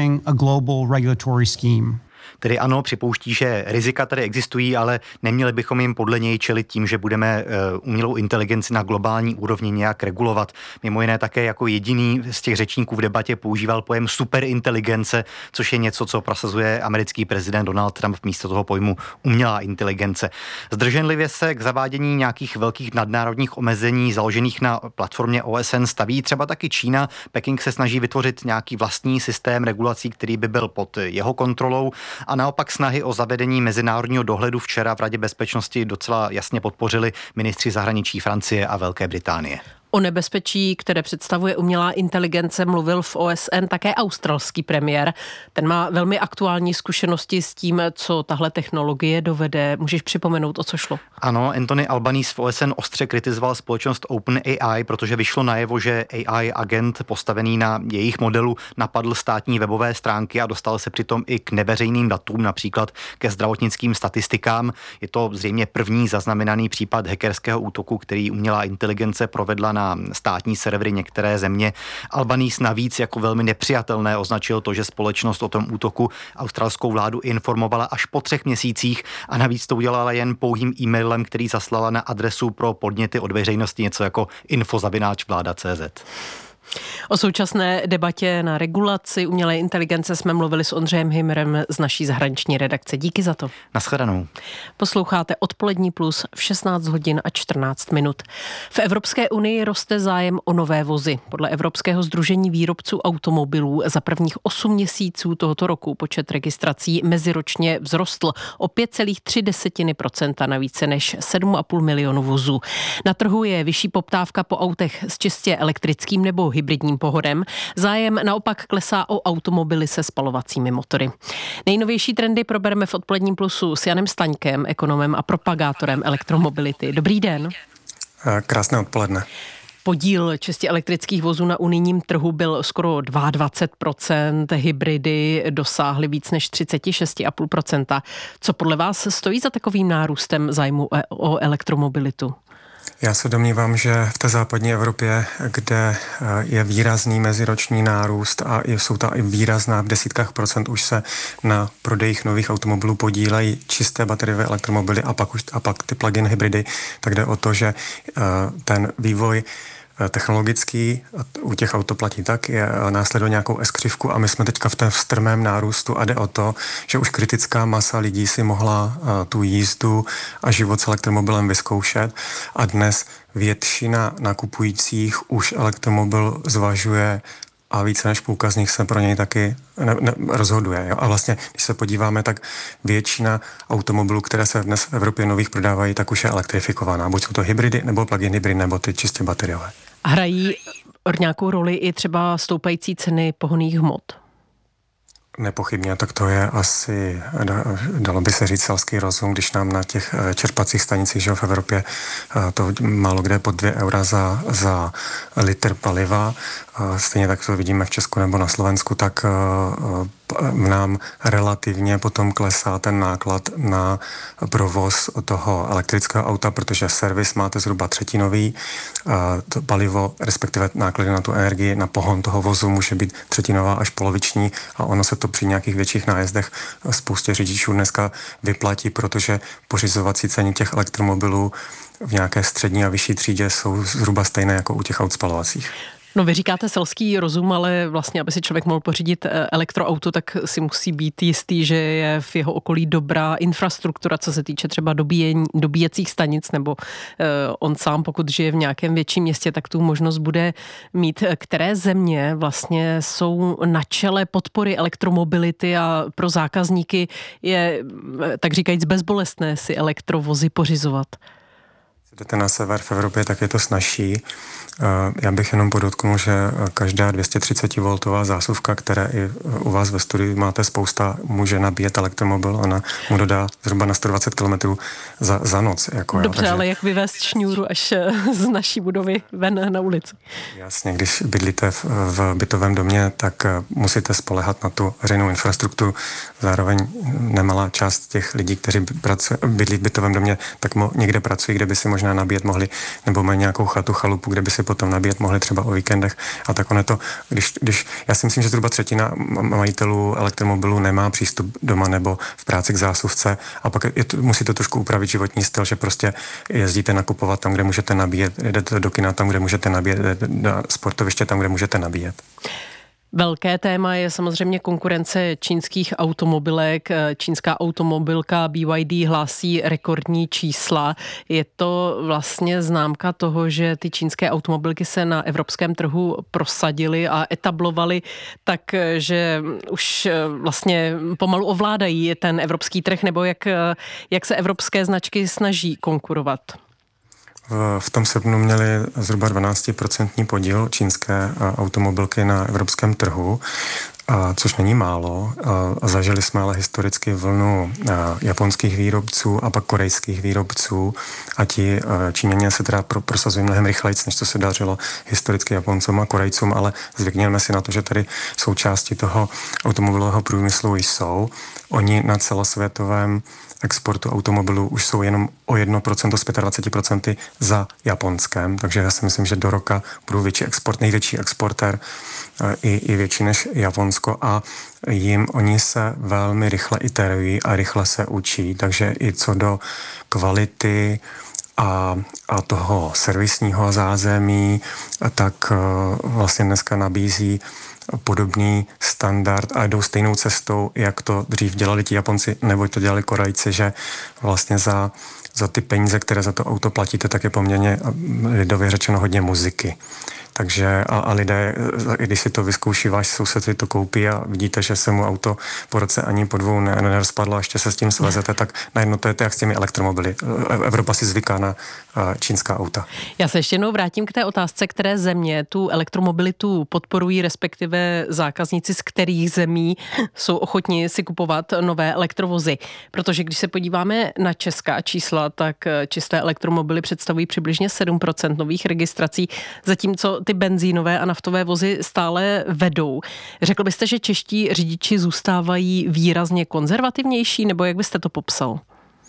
Tedy ano, připouští, že rizika tady existují, ale neměli bychom jim podle něj čelit tím, že budeme umělou inteligenci na globální úrovni nějak regulovat. Mimo jiné také jako jediný z těch řečníků v debatě používal pojem superinteligence, což je něco, co prosazuje americký prezident Donald Trump místo toho pojmu umělá inteligence. Zdrženlivě se k zavádění nějakých velkých nadnárodních omezení založených na platformě O S N staví třeba taky Čína. Peking se snaží vytvořit nějaký vlastní systém regulací, který by byl pod jeho kontrolou. A naopak snahy o zavedení mezinárodního dohledu včera v Radě bezpečnosti docela jasně podpořili ministři zahraničí Francie a Velké Británie. O nebezpečí, které představuje umělá inteligence, mluvil v O S N také australský premiér. Ten má velmi aktuální zkušenosti s tím, co tahle technologie dovede. Můžeš připomenout, o co šlo? Ano, Anthony Albanese v O S N ostře kritizoval společnost OpenAI, protože vyšlo najevo, že A I agent postavený na jejich modelu napadl státní webové stránky a dostal se přitom i k neveřejným datům, například ke zdravotnickým statistikám. Je to zřejmě první zaznamenaný případ hackerského útoku, který umělá inteligence provedla na na státní servery některé země. Albanese navíc jako velmi nepřijatelné označil to, že společnost o tom útoku australskou vládu informovala až po třech měsících a navíc to udělala jen pouhým e-mailem, který zaslala na adresu pro podněty od veřejnosti něco jako info zavináč vláda tečka cé zet. O současné debatě na regulaci umělé inteligence jsme mluvili s Ondřejem Himmerem z naší zahraniční redakce. Díky za to. Nashledanou. Posloucháte Odpolední plus v šestnáct hodin a čtrnáct minut. V Evropské unii roste zájem o nové vozy. Podle Evropského sdružení výrobců automobilů za prvních osm měsíců tohoto roku počet registrací meziročně vzrostl o pět celá tři procenta na více než sedm a půl milionu vozů. Na trhu je vyšší poptávka po autech s čistě elektrickým nebo hybridním pohodem. Zájem naopak klesá o automobily se spalovacími motory. Nejnovější trendy probereme v Odpoledním plusu s Janem Staňkem, ekonomem a propagátorem elektromobility. Dobrý den. Krásné odpoledne. Podíl čistě elektrických vozů na unijním trhu byl skoro dvacet dva procent, hybridy dosáhly víc než třicet šest celá pět procenta. Co podle vás stojí za takovým nárůstem zájmu o elektromobilitu? Já se domnívám, že v té západní Evropě, kde je výrazný meziroční nárůst a jsou tam i výrazná v desítkách procent, už se na prodejích nových automobilů podílejí čisté bateriové elektromobily a pak, už, a pak ty plug-in hybridy, tak jde o to, že ten vývoj technologický u těch auto platí tak, je následuje nějakou S-křivku a my jsme teďka v tom strmém nárůstu a jde o to, že už kritická masa lidí si mohla tu jízdu a život s elektromobilem vyzkoušet a dnes většina nakupujících už elektromobil zvažuje a více než půlka z nich se pro něj taky ne, ne, rozhoduje. Jo? A vlastně, když se podíváme, tak většina automobilů, které se dnes v Evropě nových prodávají, tak už je elektrifikovaná. Buď jsou to hybridy, nebo plug-in hybrid, nebo ty čistě bateriové. Hrají nějakou roli i třeba stoupající ceny pohonných hmot? Nepochybně, tak to je asi, dalo by se říct, selský rozum, když nám na těch čerpacích stanicích, že v Evropě to málo kde pod dvě eura za, za litr paliva, stejně tak to vidíme v Česku nebo na Slovensku, tak nám relativně potom klesá ten náklad na provoz toho elektrického auta, protože servis máte zhruba třetinový, to palivo, respektive náklady na tu energii, na pohon toho vozu může být třetinová až poloviční a ono se to při nějakých větších nájezdech spoustě řidičů dneska vyplatí, protože pořizovací ceny těch elektromobilů v nějaké střední a vyšší třídě jsou zhruba stejné jako u těch aut spalovacích. No vy říkáte selský rozum, ale vlastně, aby si člověk mohl pořídit elektroauto, tak si musí být jistý, že je v jeho okolí dobrá infrastruktura, co se týče třeba dobíjení, dobíjecích stanic, nebo eh, on sám, pokud žije v nějakém větším městě, tak tu možnost bude mít. Které země vlastně jsou na čele podpory elektromobility a pro zákazníky je, tak říkajíc, bezbolestné si elektrovozy pořizovat? jdete na sever v Evropě, tak je to snazší. Já bych jenom podotknul, že každá dvě stě třicet voltová zásuvka, které i u vás ve studiu máte spousta, může nabíjet elektromobil, ona mu dodá zhruba na sto dvacet kilometrů za, za noc. Jako, Dobře, takže... ale jak vyvést šňůru až z naší budovy ven na ulici? Jasně, když bydlíte v, v bytovém domě, tak musíte spoléhat na tu veřejnou infrastrukturu. Zároveň nemalá část těch lidí, kteří pracují, bydlí v bytovém domě, tak mo, někde pracují, kde by si možná nabíjet mohli, nebo mají nějakou chatu, chalupu, kde by si potom nabíjet mohli třeba o víkendech. A tak ono to, když, když, já si myslím, že zhruba třetina majitelů elektromobilů nemá přístup doma nebo v práci k zásuvce a pak je to, musí to trošku upravit životní styl, že prostě jezdíte nakupovat tam, kde můžete nabíjet, jdete do kina tam, kde můžete nabíjet, jdete na sportoviště tam, kde můžete nabíjet. Velké téma je samozřejmě konkurence čínských automobilek. Čínská automobilka B Y D hlásí rekordní čísla. Je to vlastně známka toho, že ty čínské automobilky se na evropském trhu prosadily a etablovaly tak, že už vlastně pomalu ovládají ten evropský trh, nebo jak, jak se evropské značky snaží konkurovat? V tom srpnu měli zhruba dvanáct procent podíl čínské automobilky na evropském trhu, což není málo. Zažili jsme ale historicky vlnu japonských výrobců a pak korejských výrobců a ti Číňané se teda prosazují mnohem rychleji, než to se dařilo historicky Japoncům a Korejcům, ale zvykněme si na to, že tady součástí toho automobilového průmyslu jsou. Oni na celosvětovém exportu automobilů už jsou jenom o jedno procento z dvacet pět procent za Japonskem, takže já si myslím, že do roka budou větší export, největší exportér i, i větší než Japonsko a jim oni se velmi rychle iterují a rychle se učí, takže i co do kvality a, a toho servisního zázemí, tak vlastně dneska nabízí podobný standard a jdou stejnou cestou, jak to dřív dělali ti Japonci, nebo to dělali Korejci, že vlastně za, za ty peníze, které za to auto platíte, tak je poměrně lidově řečeno hodně muziky. Takže a, a lidé, když si to vyzkouší, váš soused si to koupí a vidíte, že se mu auto po roce ani po dvou nerozpadlo a ještě se s tím svezete, tak najednou to je to jak s těmi elektromobily. Evropa si zvyká na čínská auta. Já se ještě jednou vrátím k té otázce, které země tu elektromobilitu podporují, respektive zákazníci z kterých zemí jsou ochotni si kupovat nové elektrovozy. Protože když se podíváme na česká čísla, tak čisté elektromobily představují přibližně sedm procent nových registrací, zatímco ty benzínové a naftové vozy stále vedou. Řekl byste, že čeští řidiči zůstávají výrazně konzervativnější, nebo jak byste to popsal?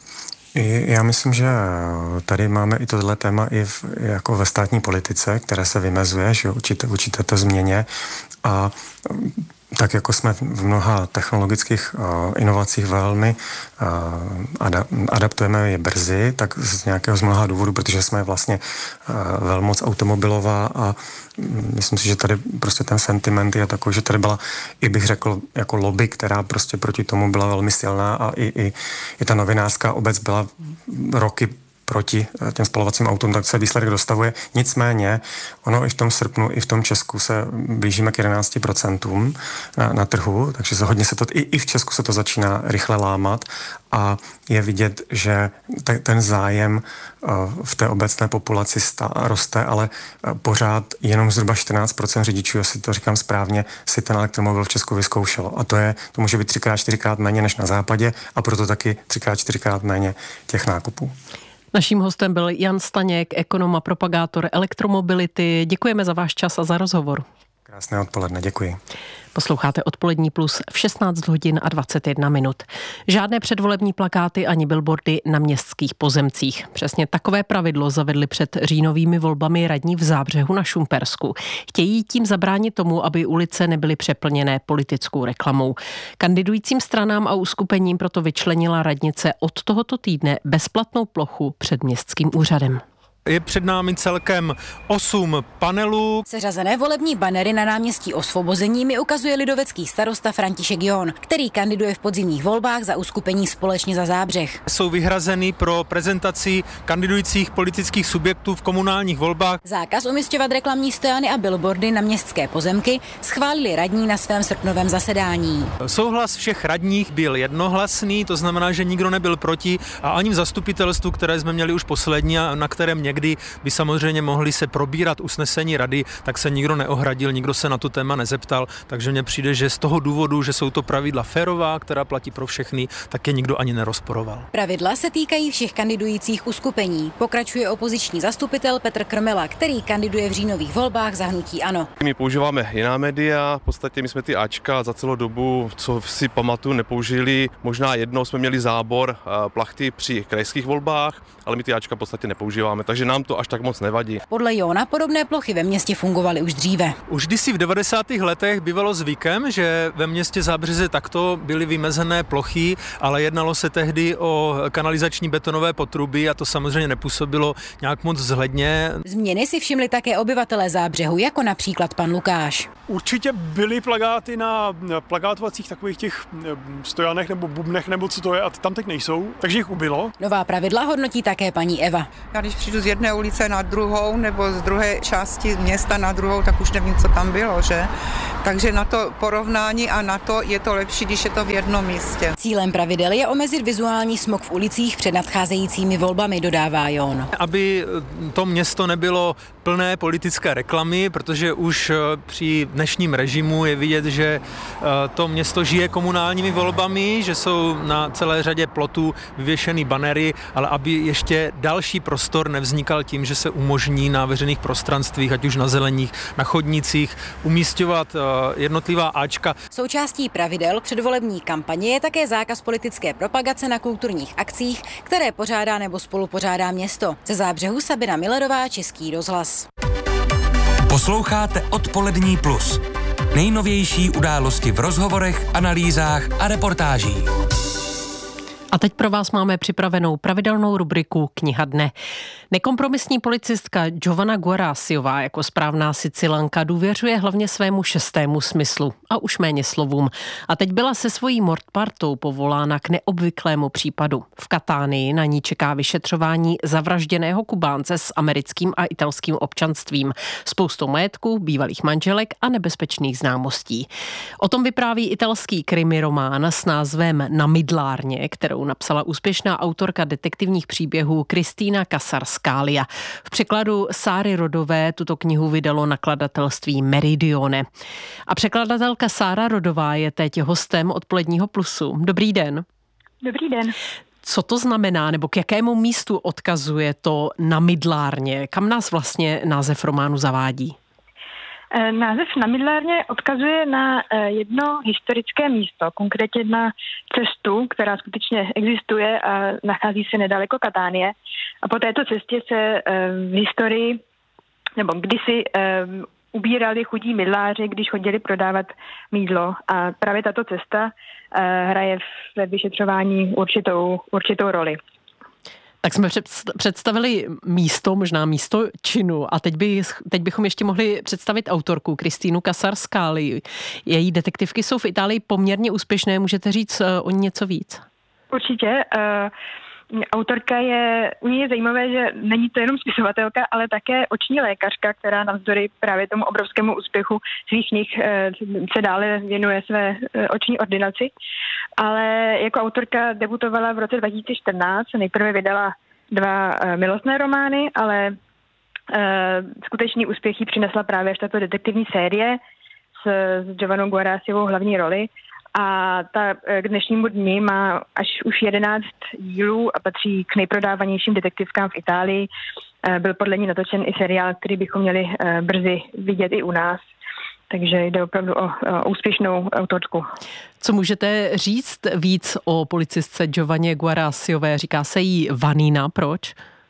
Já myslím, že tady máme i tohle téma i v, jako ve státní politice, které se vymezuje, že určitě, určitě to změně a tak jako jsme v mnoha technologických uh, inovacích velmi uh, ada, adaptujeme je brzy, tak z nějakého z mnoha důvodů, protože jsme vlastně uh, velmoc automobilová a myslím si, že tady prostě ten sentiment je takový, že tady byla, i bych řekl, jako lobby, která prostě proti tomu byla velmi silná a i, i, i ta novinářská obec byla roky proti těm spalovacím autům, tak se výsledek dostavuje. Nicméně, ono i v tom srpnu, i v tom Česku se blížíme k jedenácti procentům na, na trhu, takže se hodně se to, i, i v Česku se to začíná rychle lámat a je vidět, že te, ten zájem uh, v té obecné populaci stá, roste, ale uh, pořád jenom zhruba čtrnáct procent řidičů, jestli to říkám správně, si ten elektromobil v Česku vyzkoušelo. A to je, to může být třikrát, čtyřikrát méně než na západě a proto taky třikrát, čtyřikrát méně těch nákupů. Naším hostem byl Jan Staněk, ekonom a propagátor elektromobility. Děkujeme za váš čas a za rozhovor. Krásné odpoledne, děkuji. Posloucháte Odpolední plus v šestnáct hodin a dvacet jedna minut. Žádné předvolební plakáty ani billboardy na městských pozemcích. Přesně takové pravidlo zavedli před říjnovými volbami radní v Zábřehu na Šumpersku. Chtějí tím zabránit tomu, aby ulice nebyly přeplněné politickou reklamou. Kandidujícím stranám a uskupením proto vyčlenila radnice od tohoto týdne bezplatnou plochu před městským úřadem. Je před námi celkem osm panelů. Seřazené volební banery na náměstí Osvobození mi ukazuje lidovecký starosta František John, který kandiduje v podzimních volbách za uskupení Společně za Zábřeh. Jsou vyhrazeny pro prezentaci kandidujících politických subjektů v komunálních volbách. Zákaz umisťovat reklamní stojany a billboardy na městské pozemky schválili radní na svém srpnovém zasedání. Souhlas všech radních byl jednohlasný, to znamená, že nikdo nebyl proti a ani v zastupitelstvu, které jsme měli už poslední a na kterém někdy by samozřejmě mohli se probírat usnesení rady, tak se nikdo neohradil, nikdo se na to téma nezeptal, takže mně přijde, že z toho důvodu, že jsou to pravidla férová, která platí pro všechny, tak je nikdo ani nerozporoval. Pravidla se týkají všech kandidujících uskupení, pokračuje opoziční zastupitel Petr Krmela, který kandiduje v říjnových volbách za hnutí ANO. My používáme jiná média, v podstatě my jsme ty Ačka za celou dobu, co si pamatuju, nepoužili. Možná jednou jsme měli zábor plachty při krajských volbách, ale my ty Ačka v podstatě nepoužíváme, takže nám to až tak moc nevadí. Podle Jona podobné plochy ve městě fungovaly už dříve. Už kdysi v devadesátých letech bývalo zvykem, že ve městě Zábřeže takto byly vymezené plochy, ale jednalo se tehdy o kanalizační betonové potruby a to samozřejmě nepůsobilo nějak moc vzhledně. Změny si všimli také obyvatelé Zábřehu, jako například pan Lukáš. Určitě byly plakáty na plakátovacích takových těch stojanech nebo bubnech, nebo co to je, a tam teď nejsou, takže jich ubylo. Nová pravidla hodnotí také paní Eva. Já když přijdu z jedné ulice na druhou nebo z druhé části města na druhou, tak už nevím, co tam bylo, že? Takže na to porovnání a na to je to lepší, když je to v jednom místě. Cílem pravidel je omezit vizuální smog v ulicích před nadcházejícími volbami, dodává Jon. Aby to město nebylo plné politické reklamy, protože už při dnešním režimu je vidět, že to město žije komunálními volbami, že jsou na celé řadě plotů vyvěšeny banery, ale aby ještě další prostor nevznikal tím, že se umožní na veřejných prostranstvích, ať už na zeleních, na chodnicích, umísťovat jednotlivá áčka. Součástí pravidel předvolební kampaně je také zákaz politické propagace na kulturních akcích, které pořádá nebo spolupořádá město. Ze Zábřehu Sabina Millerová, Český rozhlas. Posloucháte Odpolední plus. Nejnovější události v rozhovorech, analýzách a reportážích. A teď pro vás máme připravenou pravidelnou rubriku Kniha dne. Nekompromisní policistka Giovanna Guarassiová jako správná Sicilanka důvěřuje hlavně svému šestému smyslu a už méně slovům. A teď byla se svojí mordpartou povolána k neobvyklému případu. V Katánii na ní čeká vyšetřování zavražděného Kubánce s americkým a italským občanstvím, spoustou majetku, bývalých manželek a nebezpečných známostí. O tom vypráví italský krimi román s názvem Na mydlárně, kterou napsala úspěšná autorka detektivních příběhů Kristýna Kasarskália. V překladu Sáry Rodové tuto knihu vydalo nakladatelství Meridione. A překladatelka Sára Rodová je teď hostem Odpoledního plusu. Dobrý den. Dobrý den. Co to znamená, nebo k jakému místu odkazuje to Na mydlárně? Kam nás vlastně název románu zavádí? Název Na mydlárně odkazuje na jedno historické místo, konkrétně na cestu, která skutečně existuje a nachází se nedaleko Katánie. A po této cestě se v historii, nebo kdysi ubírali chudí mydláři, když chodili prodávat mýdlo. A právě tato cesta hraje ve vyšetřování určitou, určitou roli. Tak jsme představili místo, možná místo činu a teď, by, teď bychom ještě mohli představit autorku Kristýnu Kasarskáli. Její detektivky jsou v Itálii poměrně úspěšné, můžete říct o ní něco víc? Určitě. Uh, autorka je, u ní je zajímavé, že není to jenom spisovatelka, ale také oční lékařka, která navzdory právě tomu obrovskému úspěchu svých knih uh, se dále věnuje své uh, oční ordinaci. Ale jako autorka debutovala v roce dva tisíce čtrnáct, nejprve vydala dva uh, milostné romány, ale uh, skutečný úspěch jí přinesla právě až tato detektivní série s, s Giovannou Guarassiovou hlavní roli. A ta k dnešnímu dni má až už jedenáct dílů a patří k nejprodávanějším detektivkám v Itálii. Byl podle ní natočen i seriál, který bychom měli brzy vidět i u nás. Takže jde opravdu o, o úspěšnou autorku. Co můžete říct víc o policistce Giovanně Guarassiové? Říká se jí Vanina, proč?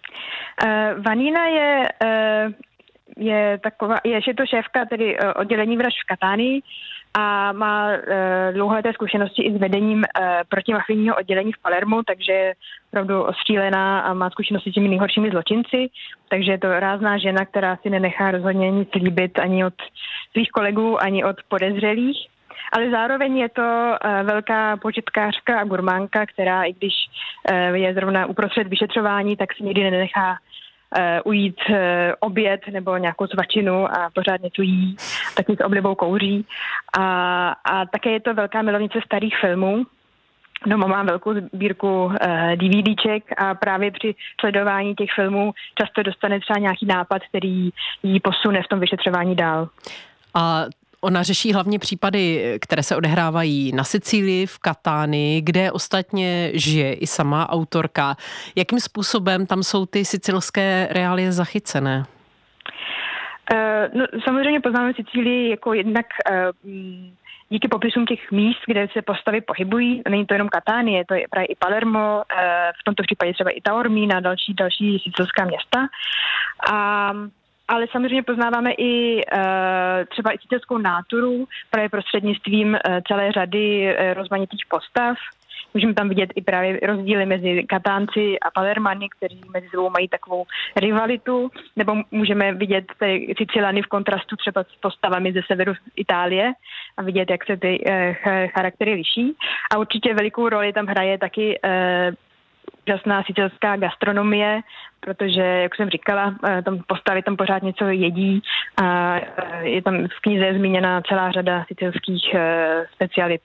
Uh, Vanina je, uh, je taková, je, je to šéfka tedy oddělení vražd v Katánii. a má e, dlouholeté zkušenosti i s vedením e, protimafijního oddělení v Palermu, takže je opravdu ostřílená a má zkušenosti s těmi nejhoršími zločinci, takže je to rázná žena, která si nenechá rozhodně nic líbit ani od svých kolegů, ani od podezřelých. Ale zároveň je to e, velká početkářka a gurmánka, která i když e, je zrovna uprostřed vyšetřování, tak si nikdy nenechá e, ujít e, oběd nebo nějakou svačinu a pořád něco jí, taky s oblibou kouří. A, a také je to velká milovnice starých filmů. Doma mám velkou sbírku e, DVDček a právě při sledování těch filmů často dostane třeba nějaký nápad, který jí posune v tom vyšetřování dál. A ona řeší hlavně případy, které se odehrávají na Sicílii, v Katánii, kde ostatně žije i sama autorka. Jakým způsobem tam jsou ty sicilské reálie zachycené? Uh, no, samozřejmě poznáme Sicílii jako jednak uh, díky popisům těch míst, kde se postavy pohybují. Není to jenom Katánie, to je právě i Palermo, uh, v tomto případě třeba i Taormín a další, další sicilská města. A ale samozřejmě poznáváme i uh, třeba i sicilskou náturu právě prostřednictvím uh, celé řady uh, rozmanitých postav. Můžeme tam vidět i právě rozdíly mezi Katánci a Palermany, kteří mezi sebou mají takovou rivalitu, nebo můžeme vidět ty Sicilany v kontrastu třeba s postavami ze severu Itálie a vidět, jak se ty uh, charaktery liší. A určitě velikou roli tam hraje taky uh, úžasná sicilská gastronomie, protože, jak jsem říkala, tam postavy tam pořád něco jedí a je tam v knize zmíněna celá řada sicilských specialit.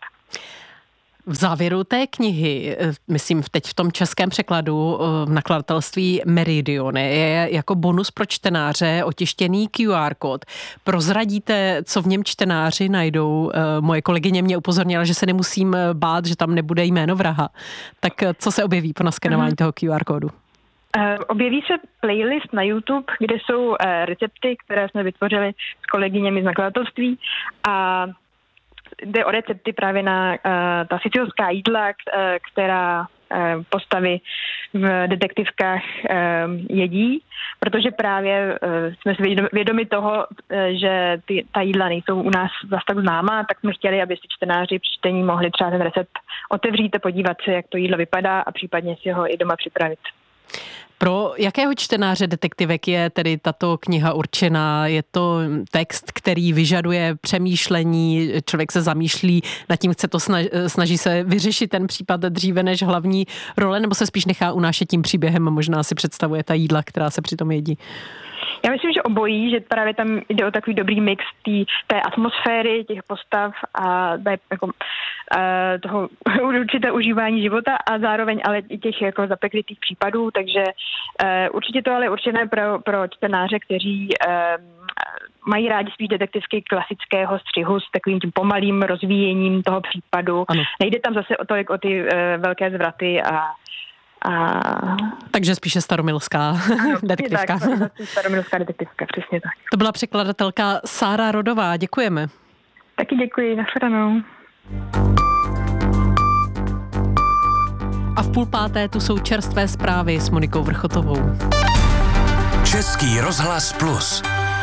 V závěru té knihy, myslím teď v tom českém překladu v nakladatelství Meridione, je jako bonus pro čtenáře otištěný Q R kód. Prozradíte, co v něm čtenáři najdou? Moje kolegyně mě upozornila, že se nemusím bát, že tam nebude jméno vraha. Tak co se objeví po naskenování toho Q R kódu? Objeví se playlist na YouTube, kde jsou recepty, které jsme vytvořili s kolegyněmi z nakladatelství a jde o recepty právě na uh, ta sicilská jídla, uh, která uh, postavy v detektivkách uh, jedí, protože právě uh, jsme si vědomi toho, uh, že ty, ta jídla nejsou u nás zase tak známá, tak jsme chtěli, aby si čtenáři při čtení mohli třeba ten recept otevřít a podívat se, jak to jídlo vypadá a případně si ho i doma připravit. Pro jakého čtenáře detektivek je tedy tato kniha určená? Je to text, který vyžaduje přemýšlení, člověk se zamýšlí nad tím, chce to snaží, snaží se vyřešit ten případ dříve než hlavní role, nebo se spíš nechá unášet tím příběhem a možná si představuje ta jídla, která se přitom jedí? Já myslím, že obojí, že právě tam jde o takový dobrý mix tý, té atmosféry, těch postav a jako, uh, toho určité užívání života a zároveň ale i těch jako zapeklitých případů, takže uh, určitě to ale určené pro, pro čtenáře, kteří uh, mají rádi spíš detektivky klasického střihu s takovým tím pomalým rozvíjením toho případu. Ano. Nejde tam zase o tolik o ty uh, velké zvraty a A... Takže spíše staromilská ano, detektivka. Tak, staromilská detektivka, přesně tak. To byla překladatelka Sára Rodová, děkujeme. Taky děkuji, nashledanou. A v půl páté tu jsou čerstvé zprávy s Monikou Vrchotovou. Český rozhlas Plus.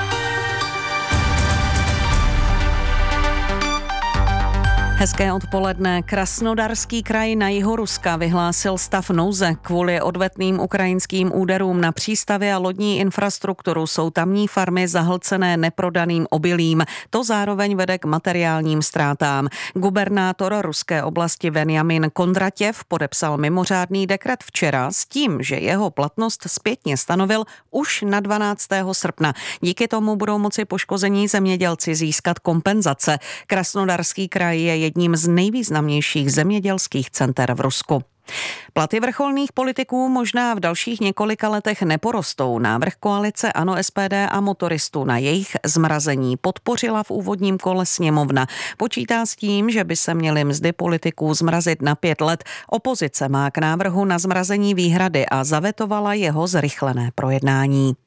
Hezké odpoledne. Krasnodarský kraj na jihu Ruska vyhlásil stav nouze kvůli odvetným ukrajinským úderům na přístavy a lodní infrastrukturu. Jsou tamní farmy zahlcené neprodaným obilím. To zároveň vede k materiálním ztrátám. Gubernátor ruské oblasti Venjamin Kondratěv podepsal mimořádný dekret včera s tím, že jeho platnost zpětně stanovil už na dvanáctého srpna. Díky tomu budou moci poškození zemědělci získat kompenzace. Krasnodarský kraj je jedním z nejvýznamnějších zemědělských center v Rusku. Platy vrcholných politiků možná v dalších několika letech neporostou. Návrh koalice ANO, S P D a motoristů na jejich zmrazení podpořila v úvodním kole sněmovna. Počítá s tím, že by se měly mzdy politiků zmrazit na pět let. Opozice má k návrhu na zmrazení výhrady a zavetovala jeho zrychlené projednání.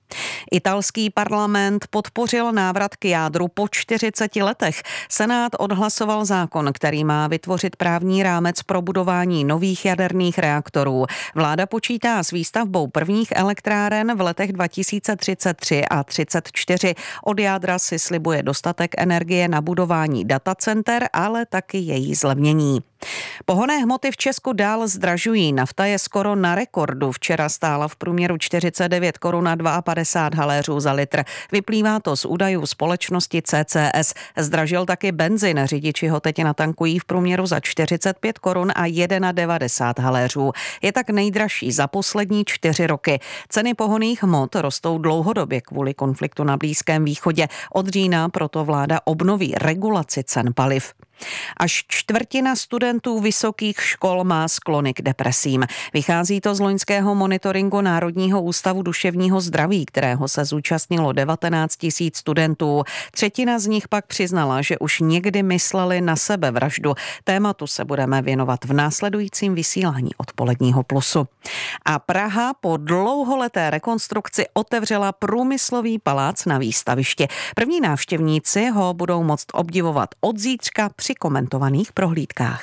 Italský parlament podpořil návrat k jádru po čtyřiceti letech. Senát odhlasoval zákon, který má vytvořit právní rámec pro budování nových jaderných reaktorů. Vláda počítá s výstavbou prvních elektráren v letech dva tisíce třicet tři a třicet čtyři. Od jádra si slibuje dostatek energie na budování datacenter, ale taky její zlevnění. Pohonné hmoty v Česku dál zdražují. Nafta je skoro na rekordu. Včera stála v průměru čtyřicet devět korun a padesát dva haléřů za litr. Vyplývá to z údajů společnosti C C S. Zdražil taky benzin. Řidiči ho teď natankují v průměru za čtyřicet pět korun a devadesát jedna haléřů. Je tak nejdražší za poslední čtyři roky. Ceny pohonných hmot rostou dlouhodobě kvůli konfliktu na Blízkém východě. Od října proto vláda obnoví regulaci cen paliv. Až čtvrtina studentů vysokých škol má sklony k depresím. Vychází to z loňského monitoringu Národního ústavu duševního zdraví, kterého se zúčastnilo devatenáct tisíc studentů. Třetina z nich pak přiznala, že už někdy mysleli na sebevraždu. Tématu se budeme věnovat v následujícím vysílání Odpoledního plusu. A Praha po dlouholeté rekonstrukci otevřela průmyslový palác na Výstavišti. První návštěvníci ho budou moct obdivovat od zítřka při komentovaných prohlídkách.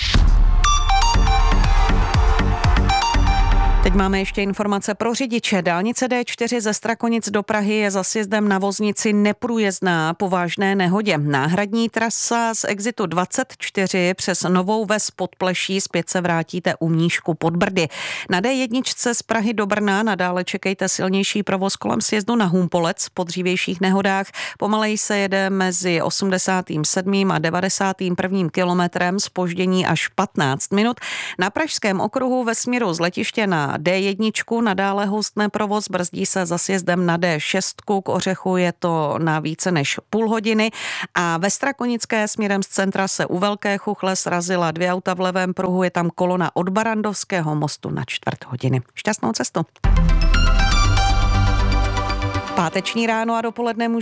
Teď máme ještě informace pro řidiče. Dálnice D čtyři ze Strakonic do Prahy je za sjezdem na Voznici neprůjezdná po vážné nehodě. Náhradní trasa z exitu dvacet čtyři přes Novou Ves pod Pleší zpět se vrátíte u Mníšku pod Brdy. Na D jedna z Prahy do Brna nadále čekejte silnější provoz kolem sjezdu na Humpolec po dřívějších nehodách. Pomaleji se jede mezi osmdesátým sedmým a devadesátým prvním kilometrem, zpoždění až patnáct minut. Na Pražském okruhu ve směru z letiště na D jedna nadále hustne provoz, brzdí se za sjezdem na D šest, k Ořechu je to na více než půl hodiny a ve Strakonické směrem z centra se u Velké Chuchle srazila dvě auta v levém pruhu, je tam kolona od Barandovského mostu na čtvrt hodiny. Šťastnou cestu. Páteční ráno a dopoledne může